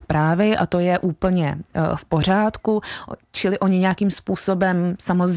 správy a to je úplně v pořádku, čili oni nějakým způsobem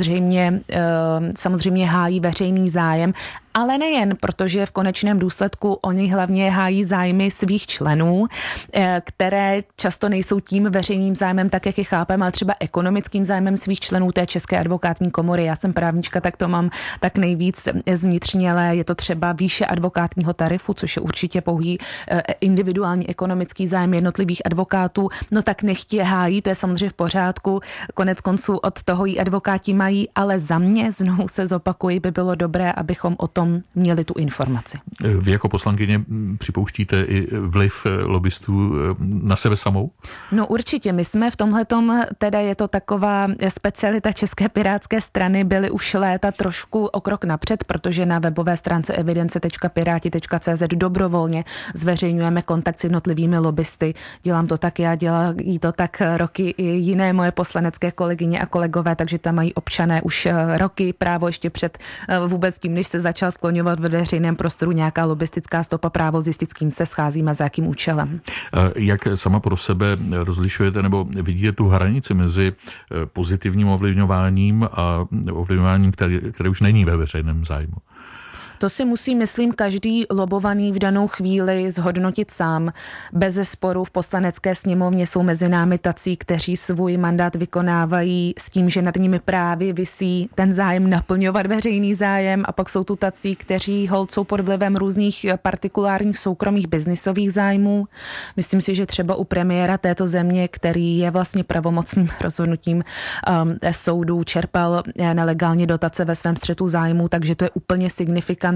samozřejmě hájí veřejný zájem, ale nejen, protože v konečném důsledku oni hlavně hájí zájmy svých členů, které často nejsou tím veřejným zájmem, tak jak je chápeme, ale třeba ekonomickým zájmem svých členů té České advokátní komory. Já jsem právnička, tak to mám tak nejvíc zvnitřnělé. Je to třeba výše advokátního tarifu, což je určitě pouhý individuální ekonomický zájem jednotlivých advokátů. No tak nechť je hájí, to je samozřejmě v pořádku. Konec konců od toho i advokáti mají, ale za mě, znovu se zopakuji, by bylo dobré, abychom o tom měli tu informaci. Vy jako poslankyně připouštíte i vliv lobbystů na sebe samou? No určitě, my jsme v tomhletom, teda je to taková specialita České pirátské strany, byli už léta trošku o krok napřed, protože na webové stránce evidence.pirati.cz dobrovolně zveřejňujeme kontakt s jednotlivými lobbysty. Dělám to tak já, dělají to tak roky i jiné moje poslanecké kolegyně a kolegové, takže tam mají občané už roky právo ještě před vůbec tím, než se začal skloňovat ve veřejném prostoru nějaká lobbystická stopa, právo zjistit, s kým se scházíme, za jakým účelem. Jak sama pro sebe rozlišujete nebo vidíte tu hranici mezi pozitivním ovlivňováním a ovlivňováním, které už není ve veřejném zájmu? To si musí, myslím, každý lobovaný v danou chvíli zhodnotit sám. Bez sporu v poslanecké sněmovně jsou mezi námi tací, kteří svůj mandát vykonávají s tím, že nad nimi právě visí ten zájem naplňovat veřejný zájem, a pak jsou tu tací, kteří holt jsou pod vlivem různých partikulárních soukromých biznisových zájmů. Myslím si, že třeba u premiéra této země, který je vlastně pravomocným rozhodnutím soudů, čerpal nelegálně dotace ve svém střetu zájmu, takže to je úplně signifikantní.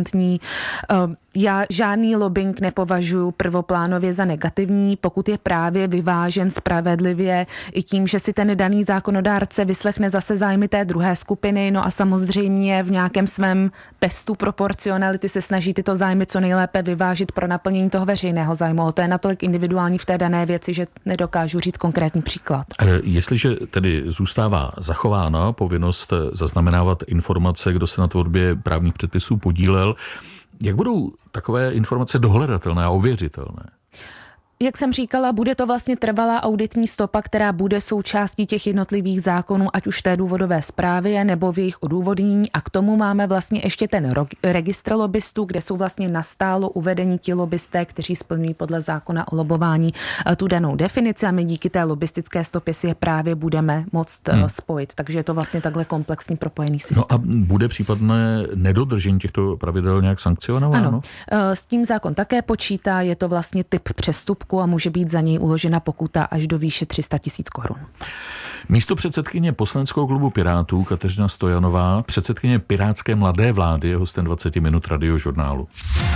Já žádný lobbying nepovažuji prvoplánově za negativní, pokud je právě vyvážen spravedlivě i tím, že si ten daný zákonodárce vyslechne zase zájmy té druhé skupiny, no a samozřejmě v nějakém svém testu proporcionality se snaží tyto zájmy co nejlépe vyvážit pro naplnění toho veřejného zájmu. To je natolik individuální v té dané věci, že nedokážu říct konkrétní příklad. Jestliže tedy zůstává zachována povinnost zaznamenávat informace, kdo se na tvorbě právních předpisů podílel, jak budou takové informace dohledatelné a ověřitelné? Jak jsem říkala, bude to vlastně trvalá auditní stopa, která bude součástí těch jednotlivých zákonů, ať už té důvodové zprávě nebo v jejich odůvodnění, a k tomu máme vlastně ještě ten registr lobbystů, kde jsou vlastně nastálo uvedení ti lobbysté, kteří splňují podle zákona o lobování tu danou definici, a my díky té lobbystické stopě si je právě budeme moct spojit. Takže je to vlastně takhle komplexní propojený systém. No a bude případné nedodržení těchto pravidel nějak sankcionováno? Ano, s tím zákon také počítá, je to vlastně typ přestupku a může být za něj uložena pokuta až do výše 300 000 korun. Místopředsedkyně poslaneckého klubu Pirátů Kateřina Stojanová, předsedkyně pirátské mladé vlády, je hostem 20 minut Radiožurnálu.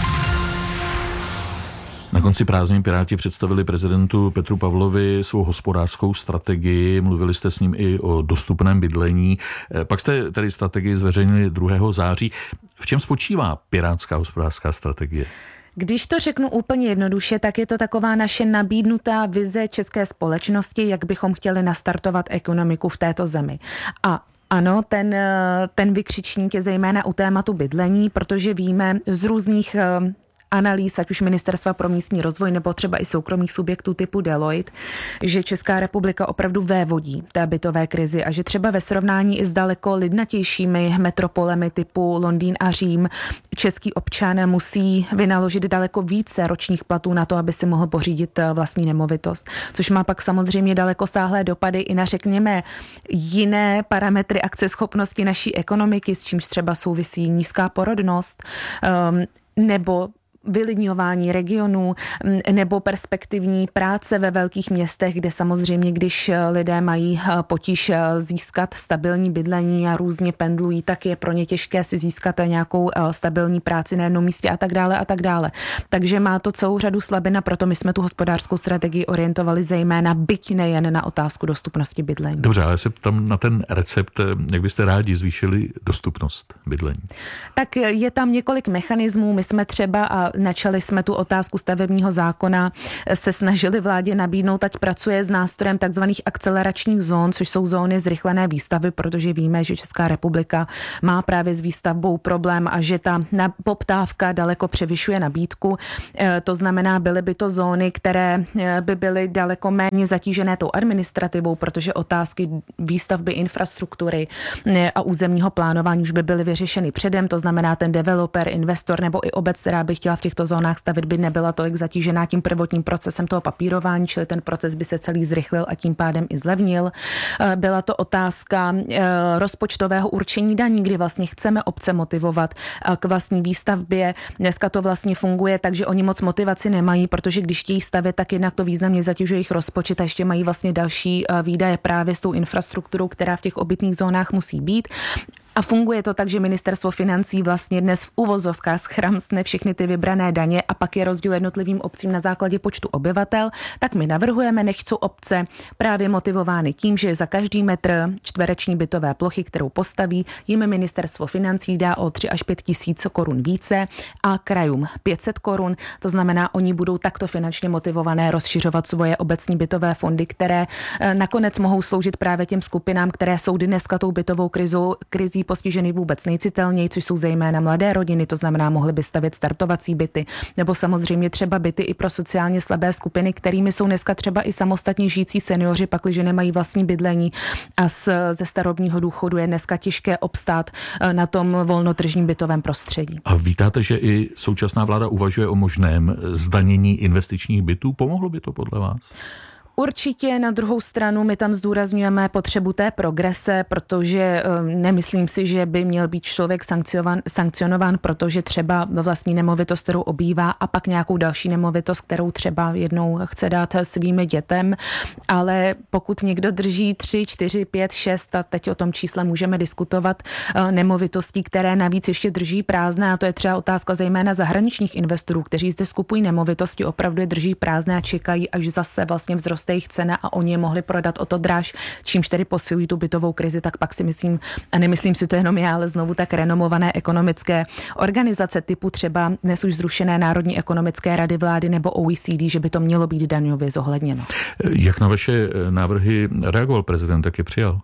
Na konci prázdnin Piráti představili prezidentu Petru Pavlovi svou hospodářskou strategii, mluvili jste s ním i o dostupném bydlení. Pak jste tedy strategii zveřejnili 2. září. V čem spočívá pirátská hospodářská strategie? Když to řeknu úplně jednoduše, tak je to taková naše nabídnutá vize české společnosti, jak bychom chtěli nastartovat ekonomiku v této zemi. A ano, ten vykřičník je zejména u tématu bydlení, protože víme z různých analýz, ať už Ministerstva pro místní rozvoj nebo třeba i soukromých subjektů typu Deloitte, že Česká republika opravdu vévodí té bytové krizi a že třeba ve srovnání i s daleko lidnatějšími metropolemi typu Londýn a Řím český občan musí vynaložit daleko více ročních platů na to, aby si mohl pořídit vlastní nemovitost, což má pak samozřejmě dalekosáhlé dopady i na, řekněme, jiné parametry akceschopnosti naší ekonomiky, s čímž třeba souvisí nízká porodnost nebo vylidňování regionů nebo perspektivní práce ve velkých městech, kde samozřejmě, když lidé mají potíž získat stabilní bydlení a různě pendlují, tak je pro ně těžké si získat nějakou stabilní práci na jednom místě a tak dále a tak dále. Takže má to celou řadu slabin a proto my jsme tu hospodářskou strategii orientovali zejména, byť nejen na otázku dostupnosti bydlení. Dobře, ale se tam na ten recept, jak byste rádi zvýšili dostupnost bydlení? Tak je tam několik mechanismů. My jsme třeba, a načali jsme tu otázku stavebního zákona, se snažili vládě nabídnout, ať pracuje s nástrojem takzvaných akceleračních zón, což jsou zóny zrychlené výstavby, protože víme, že Česká republika má právě s výstavbou problém a že ta poptávka daleko převyšuje nabídku. To znamená, byly by to zóny, které by byly daleko méně zatížené tou administrativou, protože otázky výstavby infrastruktury a územního plánování už by byly vyřešeny předem. To znamená, ten developer, investor nebo i obec, která by chtěla v těchto zónách stavit, by nebyla tolik zatížená tím prvotním procesem toho papírování, čili ten proces by se celý zrychlil a tím pádem i zlevnil. Byla to otázka rozpočtového určení daní, kdy vlastně chceme obce motivovat k vlastní výstavbě. Dneska to vlastně funguje tak, že oni moc motivaci nemají, protože když chtějí stavět, tak jednak to významně zatěžuje jejich rozpočet a ještě mají vlastně další výdaje právě s tou infrastrukturou, která v těch obytných zónách musí být. A funguje to tak, že ministerstvo financí vlastně dnes v uvozovkách schramstne všechny ty vybrané daně a pak je rozděluje jednotlivým obcím na základě počtu obyvatel, tak my navrhujeme, nechť jsou obce právě motivovány tím, že za každý metr čtvereční bytové plochy, kterou postaví, jim ministerstvo financí dá o 3 až 5 tisíc korun více a krajům 500 korun. To znamená, oni budou takto finančně motivované rozšiřovat svoje obecní bytové fondy, které nakonec mohou sloužit právě těm skupinám, které jsou dneska tou bytovou krizí postiženy vůbec nejcitelněji, což jsou zejména mladé rodiny, to znamená, mohly by stavět startovací byty, nebo samozřejmě třeba byty i pro sociálně slabé skupiny, kterými jsou dneska třeba i samostatně žijící seniori, pakliže nemají vlastní bydlení a ze starobního důchodu je dneska těžké obstát na tom volnotržním bytovém prostředí. A vítáte, že i současná vláda uvažuje o možném zdanění investičních bytů? Pomohlo by to podle vás? Určitě, na druhou stranu my tam zdůrazňujeme potřebu té progrese, protože nemyslím si, že by měl být člověk sankcionován, protože třeba vlastní nemovitost, kterou obývá a pak nějakou další nemovitost, kterou třeba jednou chce dát svým dětem, ale pokud někdo drží 3, 4, 5, 6 a teď o tom čísle můžeme diskutovat, nemovitostí, které navíc ještě drží prázdné, a to je třeba otázka zejména zahraničních investorů, kteří zde skupují nemovitosti, opravdu je drží prázdné a čekají, až zase vlastně vzroste jejich cena a oni je mohli prodat o to dráž, čímž tedy posilují tu bytovou krizi, tak pak si myslím, a nemyslím si to jenom já, ale znovu tak renomované ekonomické organizace typu třeba dnes už zrušené Národní ekonomické rady vlády nebo OECD, že by to mělo být daňově zohledněno. Jak na vaše návrhy reagoval prezident, jak je přijal?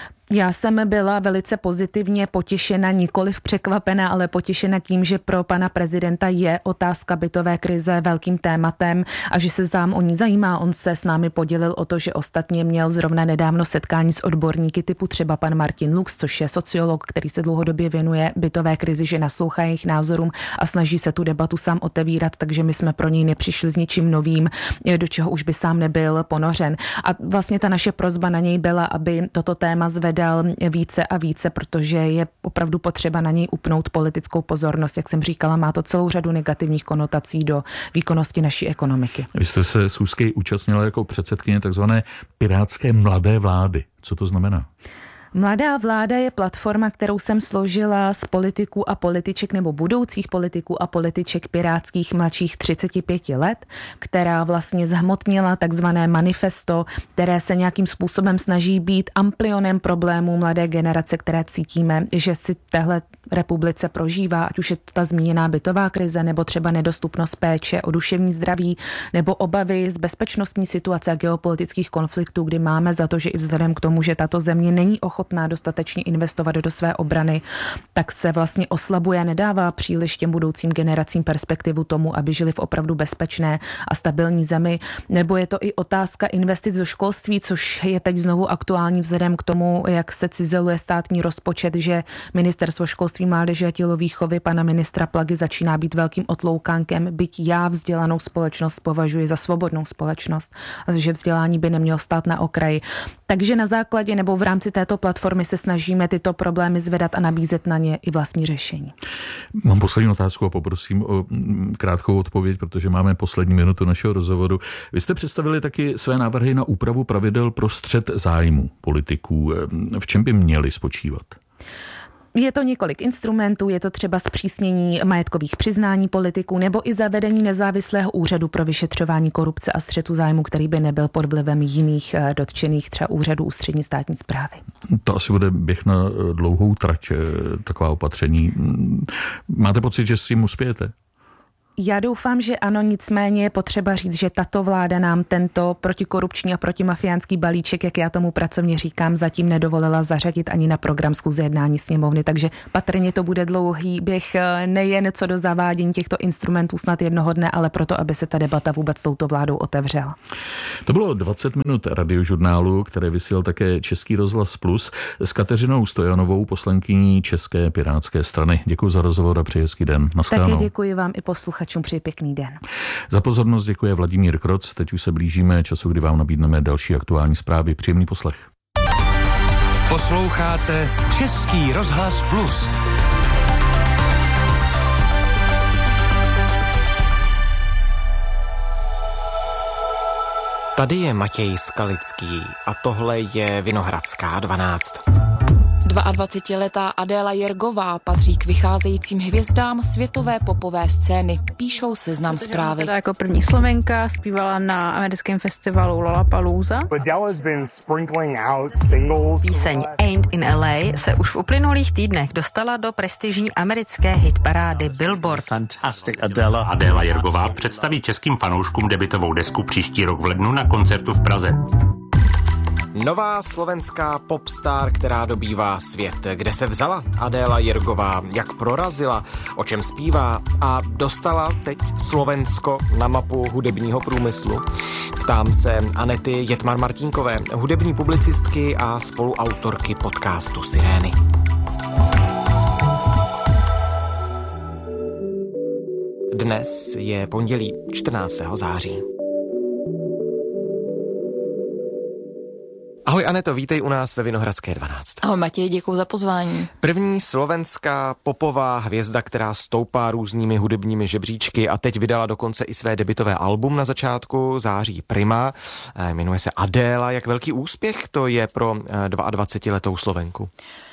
Já jsem byla velice pozitivně potěšena, nikoliv překvapena, ale potěšena tím, že pro pana prezidenta je otázka bytové krize velkým tématem a že se sám o ní zajímá. On se s námi podělil o to, že ostatně měl zrovna nedávno setkání s odborníky typu třeba pan Martin Lux, což je sociolog, který se dlouhodobě věnuje bytové krizi, že naslouchá jejich názorům a snaží se tu debatu sám otevírat, takže my jsme pro něj nepřišli s ničím novým, do čeho už by sám nebyl ponořen. A vlastně ta naše prosba na něj byla, aby toto téma zvedal více a více, protože je opravdu potřeba na něj upnout politickou pozornost. Jak jsem říkala, má to celou řadu negativních konotací do výkonnosti naší ekonomiky. Vy jste se schůzky účastnila jako předsedkyně takzvané pirátské mladé vlády. Co to znamená? Mladá vláda je platforma, kterou jsem složila z politiků a političek nebo budoucích politiků a političek pirátských mladších 35 let, která vlastně zhmotnila takzvané manifesto, které se nějakým způsobem snaží být amplionem problémů mladé generace, které cítíme, že si téhle republice prožívá, ať už je to ta zmíněná bytová krize, nebo třeba nedostupnost péče o duševní zdraví, nebo obavy z bezpečnostní situace a geopolitických konfliktů, kdy máme za to, že i vzhledem k tomu, že tato země není ochotná dostatečně investovat do své obrany, tak se vlastně oslabuje a nedává příliš těm budoucím generacím perspektivu tomu, aby žili v opravdu bezpečné a stabilní zemi. Nebo je to i otázka investic do školství, což je teď znovu aktuální vzhledem k tomu, jak se cizeluje státní rozpočet, že ministerstvo školství, mládeže a tělovýchovy pana ministra Plagy začíná být velkým otloukánkem, byť já vzdělanou společnost považuji za svobodnou společnost, a že vzdělání by nemělo stát na okraji. Takže na základě nebo v rámci této platformy se snažíme tyto problémy zvedat a nabízet na ně i vlastní řešení. Mám poslední otázku a poprosím o krátkou odpověď, protože máme poslední minutu našeho rozhovoru. Vy jste představili taky své návrhy na úpravu pravidel pro střet zájmů politiků. V čem by měly spočívat? Je to několik instrumentů, je to třeba zpřísnění majetkových přiznání politiků nebo i zavedení nezávislého úřadu pro vyšetřování korupce a střetu zájmu, který by nebyl pod vlivem jiných dotčených třeba úřadů ústřední státní správy. To asi bude běh na dlouhou trať, taková opatření. Máte pocit, že s tím uspějete? Já doufám, že ano, nicméně je potřeba říct, že tato vláda nám tento protikorupční a protimafiánský balíček, jak já tomu pracovně říkám, zatím nedovolila zařadit ani na program schůze jednání sněmovny, takže patrně to bude dlouhý běh nejen co do zavádění těchto instrumentů snad jednoho dne, ale proto, aby se ta debata vůbec s touto vládou otevřela. To bylo 20 minut radiožurnálu, které vysílal také Český rozhlas Plus s Kateřinou Stojanovou, poslankyní České pirátské strany. Děkuji za rozhovor a přeji hezký den. Naschledanou. Také děkuji vám i posluchačům, přeji pěkný den. Za pozornost děkuje Vladimír Kroc. Teď už se blížíme času, kdy vám nabídneme další aktuální zprávy. Příjemný poslech. Posloucháte Český rozhlas Plus. Tady je Matěj Skalický a tohle je Vinohradská 12. 22letá Adéla Jergová patří k vycházejícím hvězdám světové popové scény, píšou Seznam Zprávy. Teda jako první Slovenka zpívala na americkém festivalu Lollapalooza. Píseň Ain't in LA se už v uplynulých týdnech dostala do prestižní americké hitparády Billboard. Adéla Jergová představí českým fanouškům debutovou desku příští rok v lednu na koncertu v Praze. Nová slovenská popstar, která dobývá svět. Kde se vzala Adéla Jergová, jak prorazila, o čem zpívá a dostala teď Slovensko na mapu hudebního průmyslu. Ptám se Anety Jetmar-Martínkové, hudební publicistky a spoluautorky podcastu Sirény. Dnes je pondělí 14. září. Ahoj Aneto, vítej u nás ve Vinohradské 12. Ahoj Matěj, děkuji za pozvání. První slovenská popová hvězda, která stoupá různými hudebními žebříčky a teď vydala dokonce i své debutové album na začátku září Prima. Jmenuje se Adéla. Jak velký úspěch to je pro 22letou Slovenku?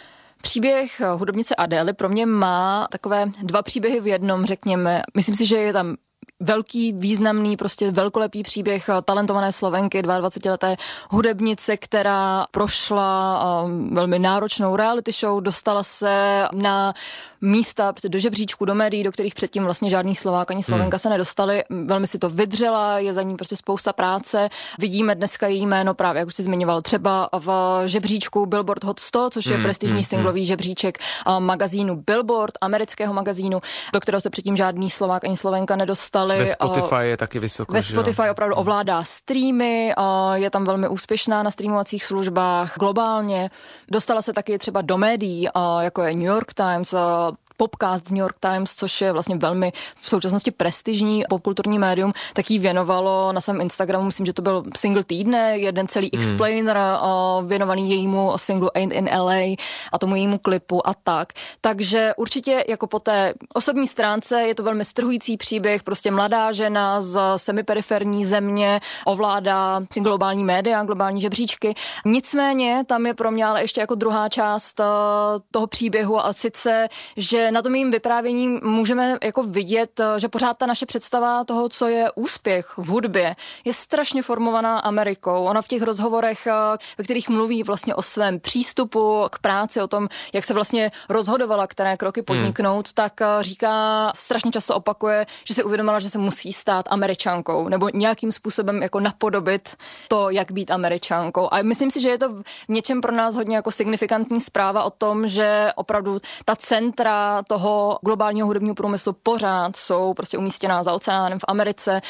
Příběh hudebnice Adély pro mě má takové dva příběhy v jednom, řekněme. Myslím si, že je tam velký, významný, prostě velkolepý příběh talentované Slovenky, 22leté hudebnice, která prošla velmi náročnou reality show, dostala se na místa do žebříčku, do médií, do kterých předtím vlastně žádný Slovák ani Slovenka se nedostali. Velmi si to vydřela, je za ní prostě spousta práce. Vidíme dneska její jméno právě, jak už si zmiňoval, třeba v žebříčku Billboard Hot 100, což je prestižní singlový žebříček magazínu Billboard, amerického magazínu, do kterého se předtím žádný Slovák ani Slovenka nedostali. Ve Spotify je taky vysoko. Ve Spotify opravdu ovládá streamy, je tam velmi úspěšná na streamovacích službách globálně. Dostala se taky třeba do médií, jako je New York Times, Popcast New York Times, což je vlastně velmi v současnosti prestižní popkulturní médium, tak jí věnovalo na svém Instagramu, myslím, že to byl single týdne, jeden celý explainer věnovaný jejímu singlu Ain't in LA a tomu jejímu klipu a tak. Takže určitě jako po té osobní stránce je to velmi strhující příběh, prostě mladá žena z semiperiferní země ovládá globální média, globální žebříčky. Nicméně tam je pro mě ale ještě jako druhá část toho příběhu a sice, že na tom jejím vyprávění můžeme jako vidět, že pořád ta naše představa toho, co je úspěch v hudbě, je strašně formovaná Amerikou. Ona v těch rozhovorech, ve kterých mluví vlastně o svém přístupu k práci, o tom, jak se vlastně rozhodovala, které kroky podniknout, tak říká, strašně často opakuje, že si uvědomila, že se musí stát Američankou nebo nějakým způsobem jako napodobit to, jak být Američankou. A myslím si, že je to v něčem pro nás hodně jako signifikantní zpráva o tom, že opravdu ta centra toho globálního hudebního průmyslu pořád jsou prostě umístěná za oceánem v Americe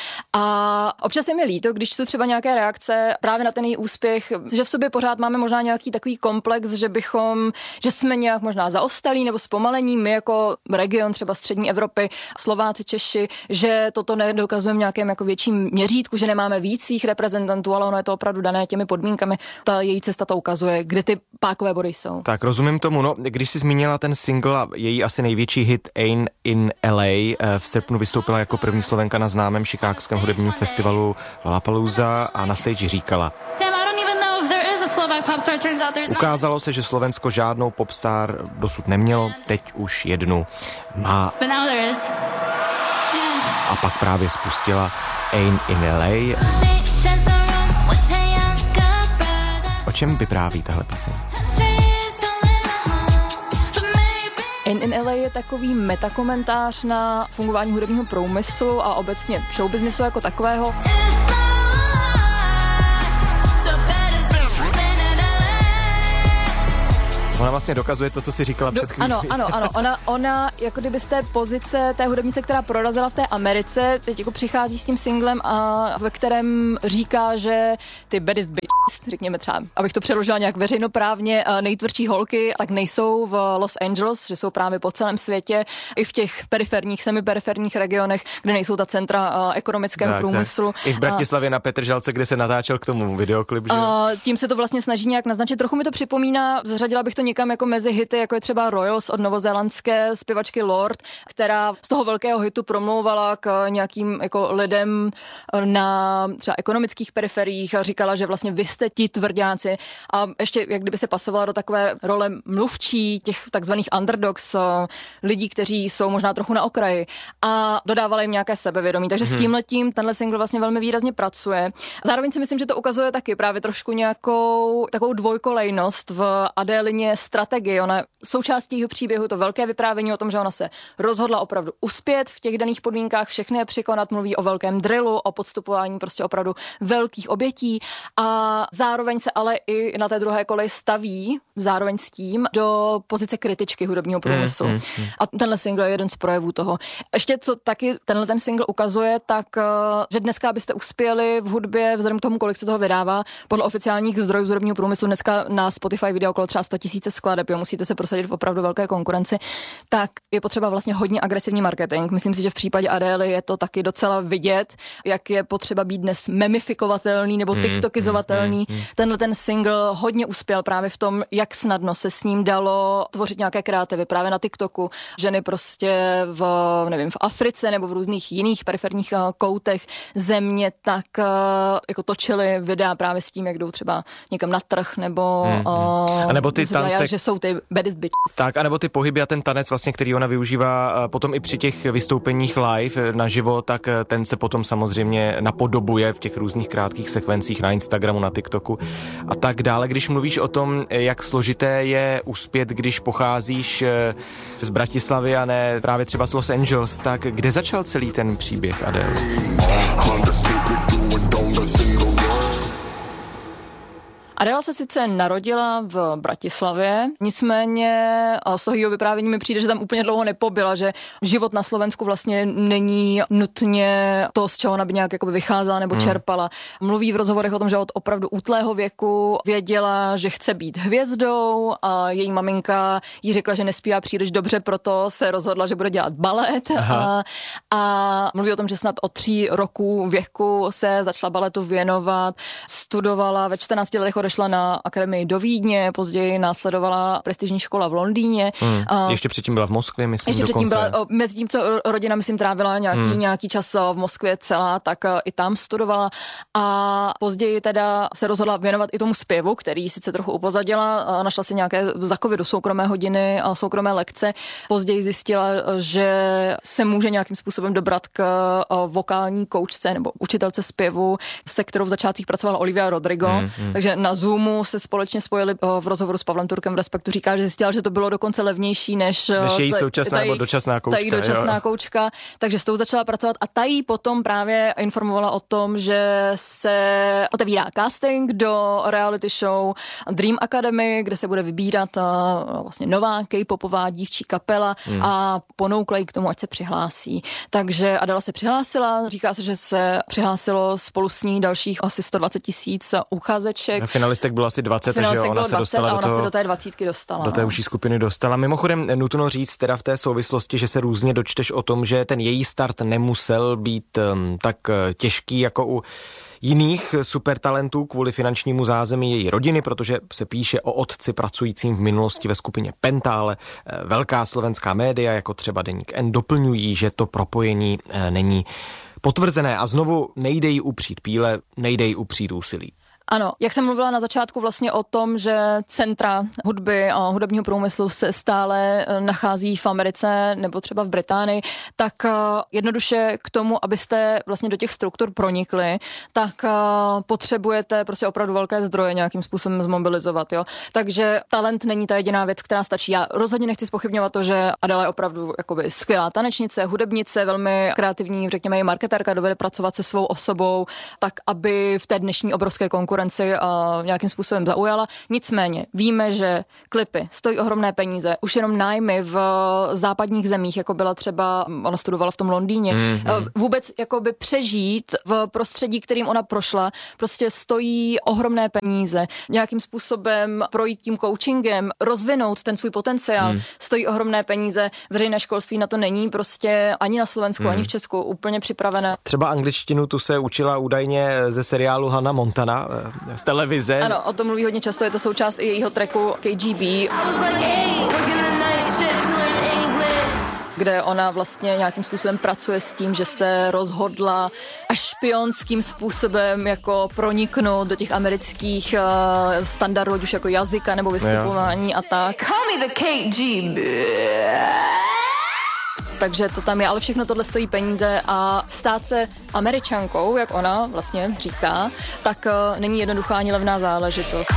a občas je mi líto, když jsou třeba nějaké reakce právě na ten její úspěch, že v sobě pořád máme možná nějaký takový komplex, že jsme nějak možná zaostalí nebo zpomalení, my jako region třeba střední Evropy, Slováci, Češi, že toto nedokazujeme v nějakém jako větším měřítku, že nemáme víc svých reprezentantů, ale ono je to opravdu dané těmi podmínkami. Ta její cesta to ukazuje, kde ty pákové body jsou. Tak rozumím tomu, no, když jsi zmínila ten single a její asi největší hit Ain't in LA, v srpnu vystoupila jako první Slovenka na známém chicagském hudebním festivalu Lollapalooza a na stage říkala: ukázalo se, že Slovensko žádnou popstar dosud nemělo, teď už jednu má. A pak právě spustila Ain't in LA. O čem vypráví tahle píseň? Ain't in LA je takový metakomentář na fungování hudebního průmyslu a obecně showbiznisu jako takového. Ona vlastně dokazuje to, co si říkala před chvílí. Ano. Ona jako kdyby z té pozice té hudebnice, která prorazila v té Americe, teď jako přichází s tím singlem, ve kterém říká, že ty baddest bitches, řekněme třeba, abych to přeložila nějak veřejnoprávně, nejtvrdší holky, tak nejsou v Los Angeles, že jsou právě po celém světě, i v těch periferních, semiperiferních regionech, kde nejsou ta centra ekonomického průmyslu. I v Bratislavě na Petržalce, kde se natáčel k tomu videoklip, že? Tím se to vlastně snaží nějak naznačit. Trochu mi to připomíná, zařadila bych to někam jako mezi hity, jako je třeba Royals od novozélandské zpěvačky Lorde, která z toho velkého hitu promlouvala k nějakým jako lidem na třeba ekonomických periferiích a říkala, že vlastně vy jste ti tvrďáci a ještě jak kdyby se pasovala do takové role mluvčí těch takzvaných underdogs, lidí, kteří jsou možná trochu na okraji a dodávala jim nějaké sebevědomí. Takže s tímhletím tenhle single vlastně velmi výrazně pracuje. Zároveň si myslím, že to ukazuje taky právě trošku nějakou takovou dvojkolejnost v Adélině strategii. Ona součástí jeho příběhu to velké vyprávění o tom, že ona se rozhodla opravdu uspět v těch daných podmínkách, všechny je překonat, mluví o velkém drillu, o podstupování prostě opravdu velkých obětí a zároveň se ale i na té druhé koleji staví zároveň s tím do pozice kritičky hudebního průmyslu. A tenhle single je jeden z projevů toho. Ještě co taky ten single ukazuje, tak že dneska, abyste uspěli v hudbě, vzhledem k tomu, kolik se toho vydává, podle oficiálních zdrojů z hudebního průmyslu dneska na Spotify video okolo třeba 100 000 skladeb, musíte se prosadit v opravdu velké konkurenci, tak je potřeba vlastně hodně agresivní marketing. Myslím si, že v případě Adély je to taky docela vidět, jak je potřeba být dnes memifikovatelný nebo tiktokizovatelný. Tenhle ten single hodně uspěl právě v tom, jak snadno se s ním dalo tvořit nějaké kreativy právě na TikToku. Ženy prostě v Africe nebo v různých jiných periferních koutech země tak jako točily videa právě s tím, jak jdou třeba někam na trh nebo a nebo ty tance, že jsou ty baddest bitches. Tak, anebo ty pohyby a ten tanec vlastně, který ona využívá potom i při těch vystoupeních live naživo, tak ten se potom samozřejmě napodobuje v těch různých krátkých sekvencích na Instagramu, na TikToku a tak dále. Když mluvíš o tom, jak složité je uspět, když pocházíš z Bratislavy a ne právě třeba z Los Angeles, tak kde začal celý ten příběh Adély? Adéla se sice narodila v Bratislavě, nicméně z toho jeho vyprávění mi přijde, že tam úplně dlouho nepobyla, že život na Slovensku vlastně není nutně to, z čeho ona by nějak jakoby vycházela nebo čerpala. Mluví v rozhovorech o tom, že od opravdu útlého věku věděla, že chce být hvězdou a její maminka jí řekla, že nespívá příliš dobře, proto se rozhodla, že bude dělat balet a mluví o tom, že snad od 3 roků věku se začala baletu věnovat, studovala ve 14 letech šla na akademii do Vídně, později následovala prestižní škola v Londýně. Ještě předtím byla v Moskvě, myslím, ještě dokonce. Předtím byla, mezi tím, co rodina, myslím, trávila nějaký čas v Moskvě celá, tak i tam studovala a později teda se rozhodla věnovat i tomu zpěvu, který sice trochu upozadila, našla si nějaké za covidu soukromé hodiny a soukromé lekce. Později zjistila, že se může nějakým způsobem dobrat k vokální koučce nebo učitelce zpěvu, se kterou v začátcích pracovala Olivia Rodrigo, takže na Zoomu se společně spojili v rozhovoru s Pavlem Turkem v Respektu. Říká, že zjistila, že to bylo dokonce levnější než její současná nebo dočasná koučka. Ta její dočasná koučka, takže s tou začala pracovat a ta jí potom právě informovala o tom, že se otevírá casting do reality show Dream Academy, kde se bude vybírat vlastně nová K-popová dívčí kapela a ponoukla k tomu, ať se přihlásí. Takže Adéla se přihlásila, říká se, že se přihlásilo spolu s ní dalších asi 120 000 uchazeček. Finalistek bylo asi 20, takže ona se dostala do té 20 dostala. Do té užší skupiny dostala. Mimochodem nutno říct teda v té souvislosti, že se různě dočteš o tom, že ten její start nemusel být tak těžký jako u jiných supertalentů kvůli finančnímu zázemí její rodiny, protože se píše o otci pracujícím v minulosti ve skupině Penta, ale velká slovenská média, jako třeba Deník N, doplňují, že to propojení není potvrzené a znovu nejde jí upřít píle, nejde jí upřít úsilí. Ano, jak jsem mluvila na začátku vlastně o tom, že centra hudby a hudebního průmyslu se stále nachází v Americe nebo třeba v Británii, tak jednoduše k tomu, abyste vlastně do těch struktur pronikli, tak potřebujete prostě opravdu velké zdroje nějakým způsobem zmobilizovat, jo. Takže talent není ta jediná věc, která stačí. Já rozhodně nechci zpochybňovat to, že Adele je opravdu jakoby skvělá tanečnice, hudebnice, velmi kreativní, řekněme i marketérka, dovede pracovat se svou osobou, tak aby v té dnešní obrovské konkurenci nějakým způsobem zaujala. Nicméně víme, že klipy stojí ohromné peníze. Už jenom nájmy v západních zemích, jako byla třeba, ona studovala v tom Londýně, vůbec jakoby přežít v prostředí, kterým ona prošla, prostě stojí ohromné peníze. Nějakým způsobem projít tím coachingem, rozvinout ten svůj potenciál, stojí ohromné peníze. Veřejné školství na to není prostě ani na Slovensku, ani v Česku úplně připravené. Třeba angličtinu tu se učila údajně ze seriálu Hannah Montana z televize. Ano, o tom mluví hodně často, je to součást i jejího tracku KGB, kde ona vlastně nějakým způsobem pracuje s tím, že se rozhodla až špionským způsobem jako proniknout do těch amerických standardů, už jako jazyka nebo vystupování a tak. Call me the KGB. Takže to tam je, ale všechno tohle stojí peníze a stát se Američankou, jak ona vlastně říká, tak není jednoduchá ani levná záležitost.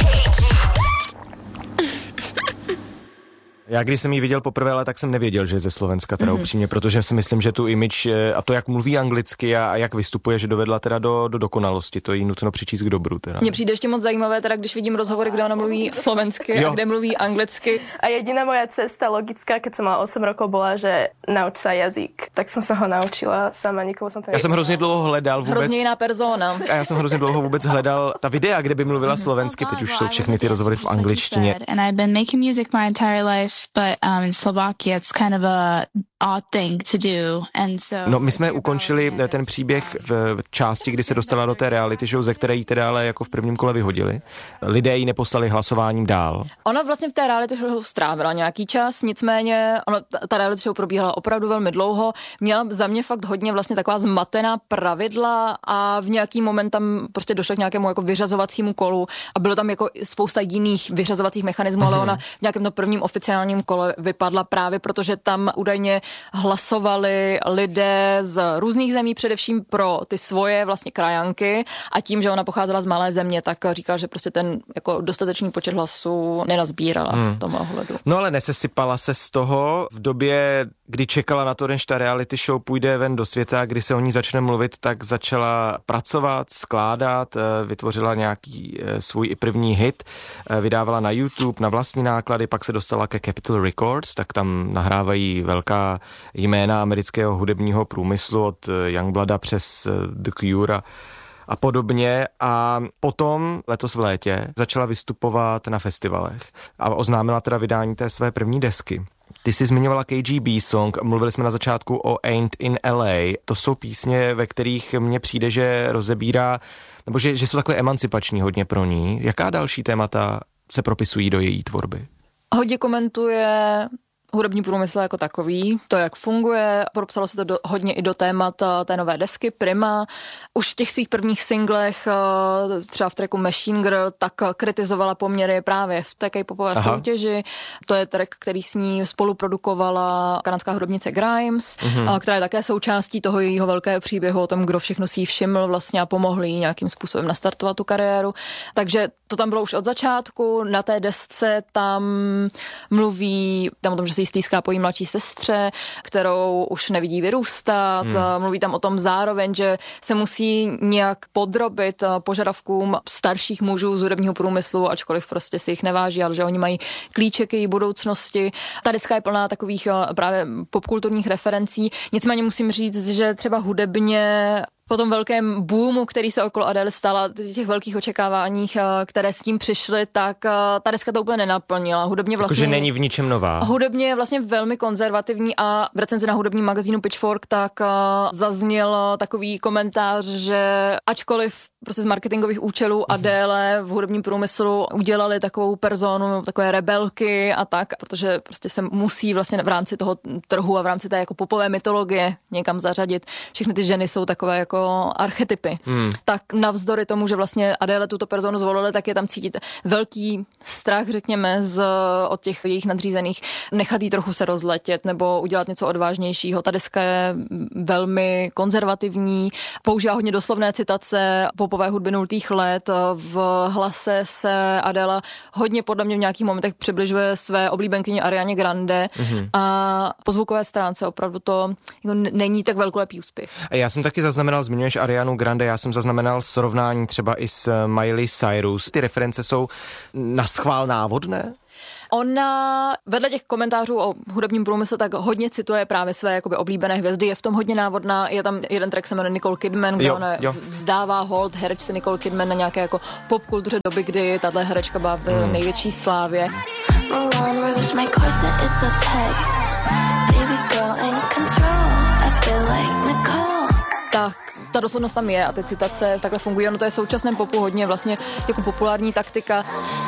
Já když jsem ji viděl poprvé, ale tak jsem nevěděl, že je ze Slovenska, teda upřímně, protože si myslím, že tu image a to, jak mluví anglicky a jak vystupuje, že dovedla teda do dokonalosti, to jí nutno přičíst k dobru. Teda. Mně přijde ještě moc zajímavé, teda když vidím rozhovory, kde ona mluví slovensky a kde mluví anglicky. A jediná moja cesta logická, keď som mala 8 rokov, bola, že nauč sa jazyk. Tak som sa ho naučila sama, nikomu som to Já jsem hrozně dlouho hledal vůbec. Hrozně jiná persona. A já jsem hrozně dlouho vůbec hledal ta videa, kde by mluvila slovensky, teď už jsou všechny ty rozhovory v angličtině. And I've been making music my entire life, but in Slovakia it's kind of a odd thing to do. And so No, my jsme ukončili ten příběh v části, kdy se dostala do té reality show, ze které jí teda ale jako v prvním kole vyhodili. Lidé ji neposlali hlasováním dál. Ona vlastně v té reality show strávila nějaký čas, nicméně ta reality show probíhala opravdu velmi dlouho. Měla za mě fakt hodně vlastně taková zmatená pravidla a v nějaký moment tam prostě došlo k nějakému jako vyřazovacímu kolu a bylo tam jako spousta jiných vyřazovacích mechanismů, ale ona v nějakém tom prvním oficiálním kole vypadla právě protože tam údajně hlasovali lidé z různých zemí, především pro ty svoje vlastně krajanky a tím, že ona pocházela z malé země, tak říkala, že prostě ten jako dostatečný počet hlasů nenazbírala v tom ohledu. No ale nesesypala se z toho v době, kdy čekala na to, než ta reality show půjde ven do světa, kdy se o ní začne mluvit, tak začala pracovat, skládat, vytvořila nějaký svůj i první hit, vydávala na YouTube, na vlastní náklady, pak se dostala ke Capitol Records, tak tam nahrávají velká jména amerického hudebního průmyslu od Youngblooda přes The Cure a podobně a potom letos v létě začala vystupovat na festivalech a oznámila teda vydání té své první desky. Ty jsi zmiňovala KGB song, mluvili jsme na začátku o Ain't in LA, to jsou písně, ve kterých mně přijde, že rozebírá, nebo že jsou takové emancipační hodně pro ní. Jaká další témata se propisují do její tvorby? Hodně komentuje hudební průmysl jako takový, to, jak funguje, propsalo se to hodně i do témat té nové desky Prima. Už v těch svých prvních singlech, třeba v tracku Machine Girl, tak kritizovala poměry právě v té K-popové soutěži. To je track, který s ní spoluprodukovala kanadská hudebnice Grimes, která je také součástí toho jejího velkého příběhu o tom, kdo všechno si ji všiml vlastně a pomohl jí nějakým způsobem nastartovat tu kariéru. Takže to tam bylo už od začátku. Na té desce tam mluví tam o tom, že se jí stýská po jí mladší sestře, kterou už nevidí vyrůstat. Mluví tam o tom zároveň, že se musí nějak podrobit požadavkům starších mužů z hudebního průmyslu, ačkoliv prostě si jich neváží, ale že oni mají klíče k její budoucnosti. Ta deska je plná takových právě popkulturních referencí. Nicméně musím říct, že třeba hudebně po tom velkém boomu, který se okolo Adele stala, těch velkých očekáváních, které s tím přišly, tak ta deska to úplně nenaplnila. Hudebně vlastně Takže není v ničem nová. Hudebně je vlastně velmi konzervativní a v recenzi na hudebním magazínu Pitchfork tak zazněl takový komentář, že ačkoliv prostě z marketingových účelů Adele v hudebním průmyslu udělali takovou personu, takové rebelky a tak, protože prostě se musí vlastně v rámci toho trhu a v rámci té jako popové mytologie někam zařadit. Všechny ty ženy jsou takové jako jako archetypy. Tak navzdory tomu, že vlastně Adéle tuto personu zvolili, tak je tam cítit velký strach, řekněme, od těch jejich nadřízených, nechat jí trochu se rozletět nebo udělat něco odvážnějšího. Ta deska je velmi konzervativní, používá hodně doslovné citace popové hudby 0. let. V hlase se Adéla hodně podle mě v nějakých momentech přibližuje své oblíbenkyni Arianě Grande a po zvukové stránce opravdu to jako není tak velkolepý úspěch. Já jsem taky zaznamenal, zmiňuješ Arianu Grande, já jsem zaznamenal srovnání třeba i s Miley Cyrus. Ty reference jsou naschvál návodné? Ona vedle těch komentářů o hudebním průmyslu tak hodně cituje právě své jakoby oblíbené hvězdy, je v tom hodně návodná, je tam jeden track se jmenuje Nicole Kidman, kde ona vzdává hold herečce Nicole Kidman na nějaké jako popkultuře doby, kdy tato herečka byla v největší slávě. Tak ta doslovnost tam je a ty citace takhle fungují. Ono to je v současném popu hodně vlastně jako populární taktika.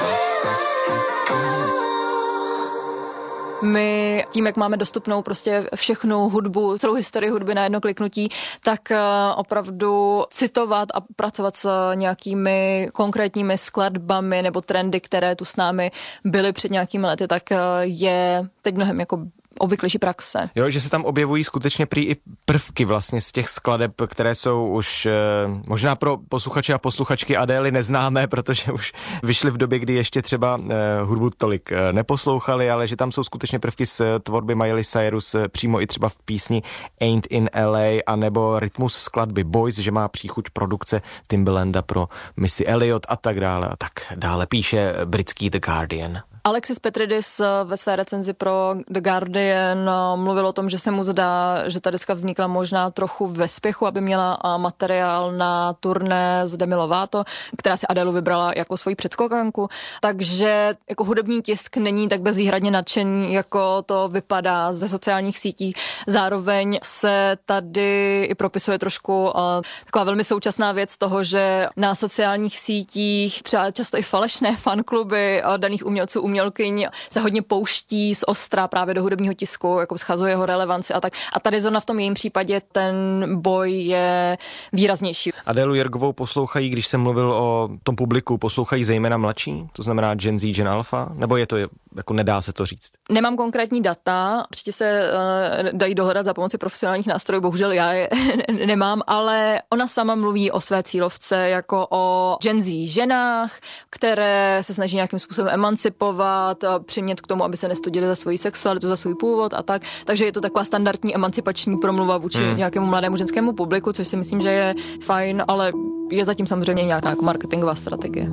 My tím, jak máme dostupnou prostě všechnu hudbu, celou historii hudby na jedno kliknutí, tak opravdu citovat a pracovat s nějakými konkrétními skladbami nebo trendy, které tu s námi byly před nějakými lety, tak je teď mnohem jako obvyklejší praxe. Jo, že se tam objevují skutečně prý i prvky vlastně z těch skladeb, které jsou už možná pro posluchače a posluchačky Adély neznámé, protože už vyšly v době, kdy ještě třeba hudbu tolik neposlouchali, ale že tam jsou skutečně prvky z tvorby Miley Cyrus přímo i třeba v písni Ain't in LA, anebo rytmus skladby Boys, že má příchuť produkce Timbalanda pro Missy Elliott a tak dále a tak dále. Píše britský The Guardian. Alexis Petridis ve své recenzi pro The Guardian mluvil o tom, že se mu zdá, že ta deska vznikla možná trochu ve spěchu, aby měla materiál na turné z Demi Lovato, která si Adélu vybrala jako svoji předskokanku. Takže jako hudební tisk není tak bezvýhradně nadšený, jako to vypadá ze sociálních sítí. Zároveň se tady i propisuje trošku taková velmi současná věc toho, že na sociálních sítích třeba často i falešné fankluby daných umělců, umělkyň se hodně pouští z ostra právě do hudebního tisku, jako schazuje jeho relevanci a tak. A tady zrovna v tom jejím případě ten boj je výraznější. Adélu Jirgovou poslouchají, když jsem mluvil o tom publiku, poslouchají zejména mladší, to znamená Gen Z, Gen Alpha, nebo je to jako nedá se to říct? Nemám konkrétní data, určitě se dají dohledat za pomoci profesionálních nástrojů, bohužel já je nemám, ale ona sama mluví o své cílovce jako o Gen Z ženách, které se snaží nějakým způsobem emancipovat, přimět k tomu, aby se nestudili za svoji sexualitu, za svůj původ a tak. Takže je to taková standardní emancipační promluva vůči nějakému mladému ženskému publiku, což si myslím, že je fajn, ale je zatím samozřejmě nějaká jako marketingová strategie.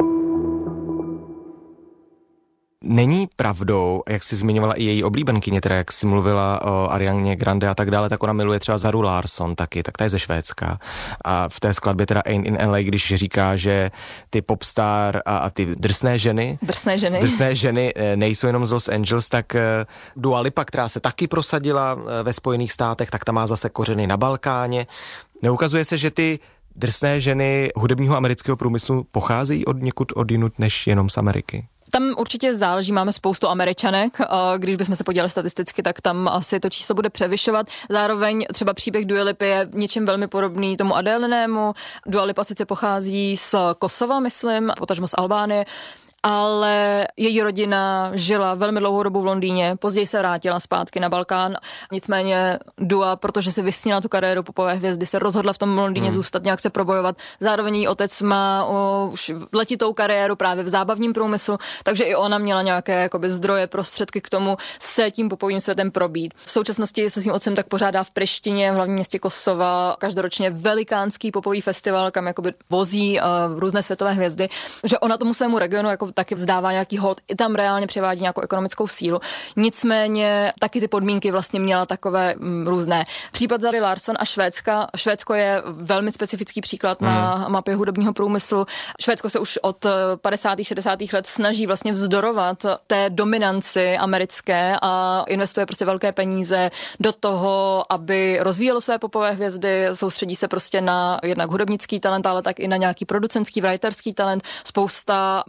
Není pravdou, jak jsi zmiňovala i její oblíbenkyně, teda jak jsi mluvila o Arianě Grande a tak dále, tak ona miluje třeba Zaru Larsson taky, tak ta je ze Švédska. A v té skladbě teda Ain't in LA, když říká, že ty popstar a ty drsné ženy nejsou jenom z Los Angeles, tak Dua Lipa, která se taky prosadila ve Spojených státech, tak ta má zase kořeny na Balkáně. Neukazuje se, že ty drsné ženy hudebního amerického průmyslu pocházejí od někud odjinud než jenom z Ameriky? Tam určitě záleží, máme spoustu Američanek, když bychom se podívali statisticky, tak tam asi to číslo bude převyšovat. Zároveň třeba příběh Dua Lipy je něčím velmi podobný tomu Adélinému. Dua Lipa sice pochází z Kosova, myslím, potažmo z Albánie, ale její rodina žila velmi dlouhou dobu v Londýně, později se vrátila zpátky na Balkán. Nicméně Dua, protože si vysnila tu kariéru popové hvězdy, se rozhodla v tom Londýně zůstat, nějak se probojovat. Zároveň její otec má už letitou kariéru právě v zábavním průmyslu, takže i ona měla nějaké jakoby zdroje, prostředky k tomu se tím popovým světem probít. V současnosti se svým otcem tak pořádá v Prištině, v hlavním městě Kosova, každoročně velikánský popový festival, kam jakoby vozí různé světové hvězdy, že ona tomu svému regionu jako taky vzdává nějaký hod, i tam reálně převádí nějakou ekonomickou sílu. Nicméně taky ty podmínky vlastně měla takové různé. Případ Zary Larsson a Švédska. Švédsko je velmi specifický příklad na mapě hudebního průmyslu. Švédsko se už od 50. 60. let snaží vlastně vzdorovat té dominanci americké a investuje prostě velké peníze do toho, aby rozvíjelo své popové hvězdy, soustředí se prostě na jednak hudebnický talent, ale tak i na nějaký producentský, writerský talent. Spousta autorů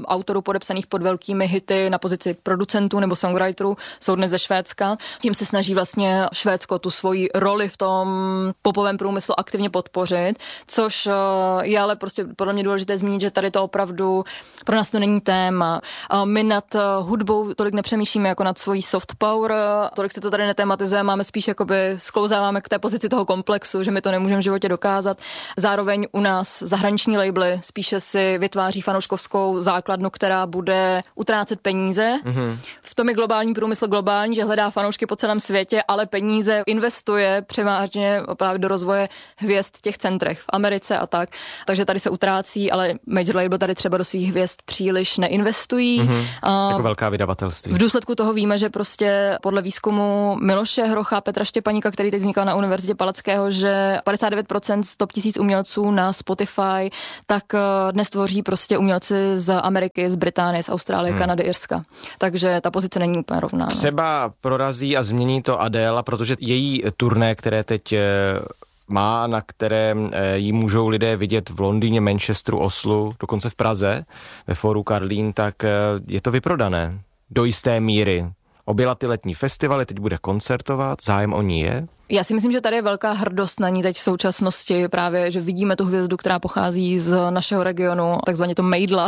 podepsaných pod velkými hity na pozici producentů nebo songwriterů jsou dnes ze Švédska. Tím se snaží vlastně Švédsko tu svoji roli v tom popovém průmyslu aktivně podpořit, což je ale prostě podle mě důležité zmínit, že tady to opravdu pro nás to není téma. My nad hudbou tolik nepřemýšlíme jako nad svojí soft power, tolik se to tady netematizuje, máme spíš jakoby sklouzáváme k té pozici toho komplexu, že my to nemůžeme v životě dokázat. Zároveň u nás zahraniční labely spíše si vytváří fanouškovskou základnu, která bude utrácet peníze. V tom je globální průmysl globální, že hledá fanoušky po celém světě, ale peníze investuje převážně právě do rozvoje hvězd v těch centrech v Americe a tak. Takže tady se utrácí, ale major label tady třeba do svých hvězd příliš neinvestují. Jako velká vydavatelství. V důsledku toho víme, že prostě podle výzkumu Miloše Hrocha, Petra Štěpaníka, který teď vznikal na Univerzitě Palackého, že 59% z top 1000 umělců na Spotify, tak dnes tvoří prostě umělci z Ameriky, z Británie, z Austrálie, Kanady, Irska. Takže ta pozice není úplně rovná. Třeba prorazí a změní to Adéla, protože její turné, které teď má, na které ji můžou lidé vidět v Londýně, Manchesteru, Oslu, dokonce v Praze, ve Fóru Karlín, tak je to vyprodané do jisté míry. Objela ty letní festivaly, teď bude koncertovat, zájem o ní je? Já si myslím, že tady je velká hrdost na ní teď v současnosti, právě, že vidíme tu hvězdu, která pochází z našeho regionu, takzvaně to mejdla,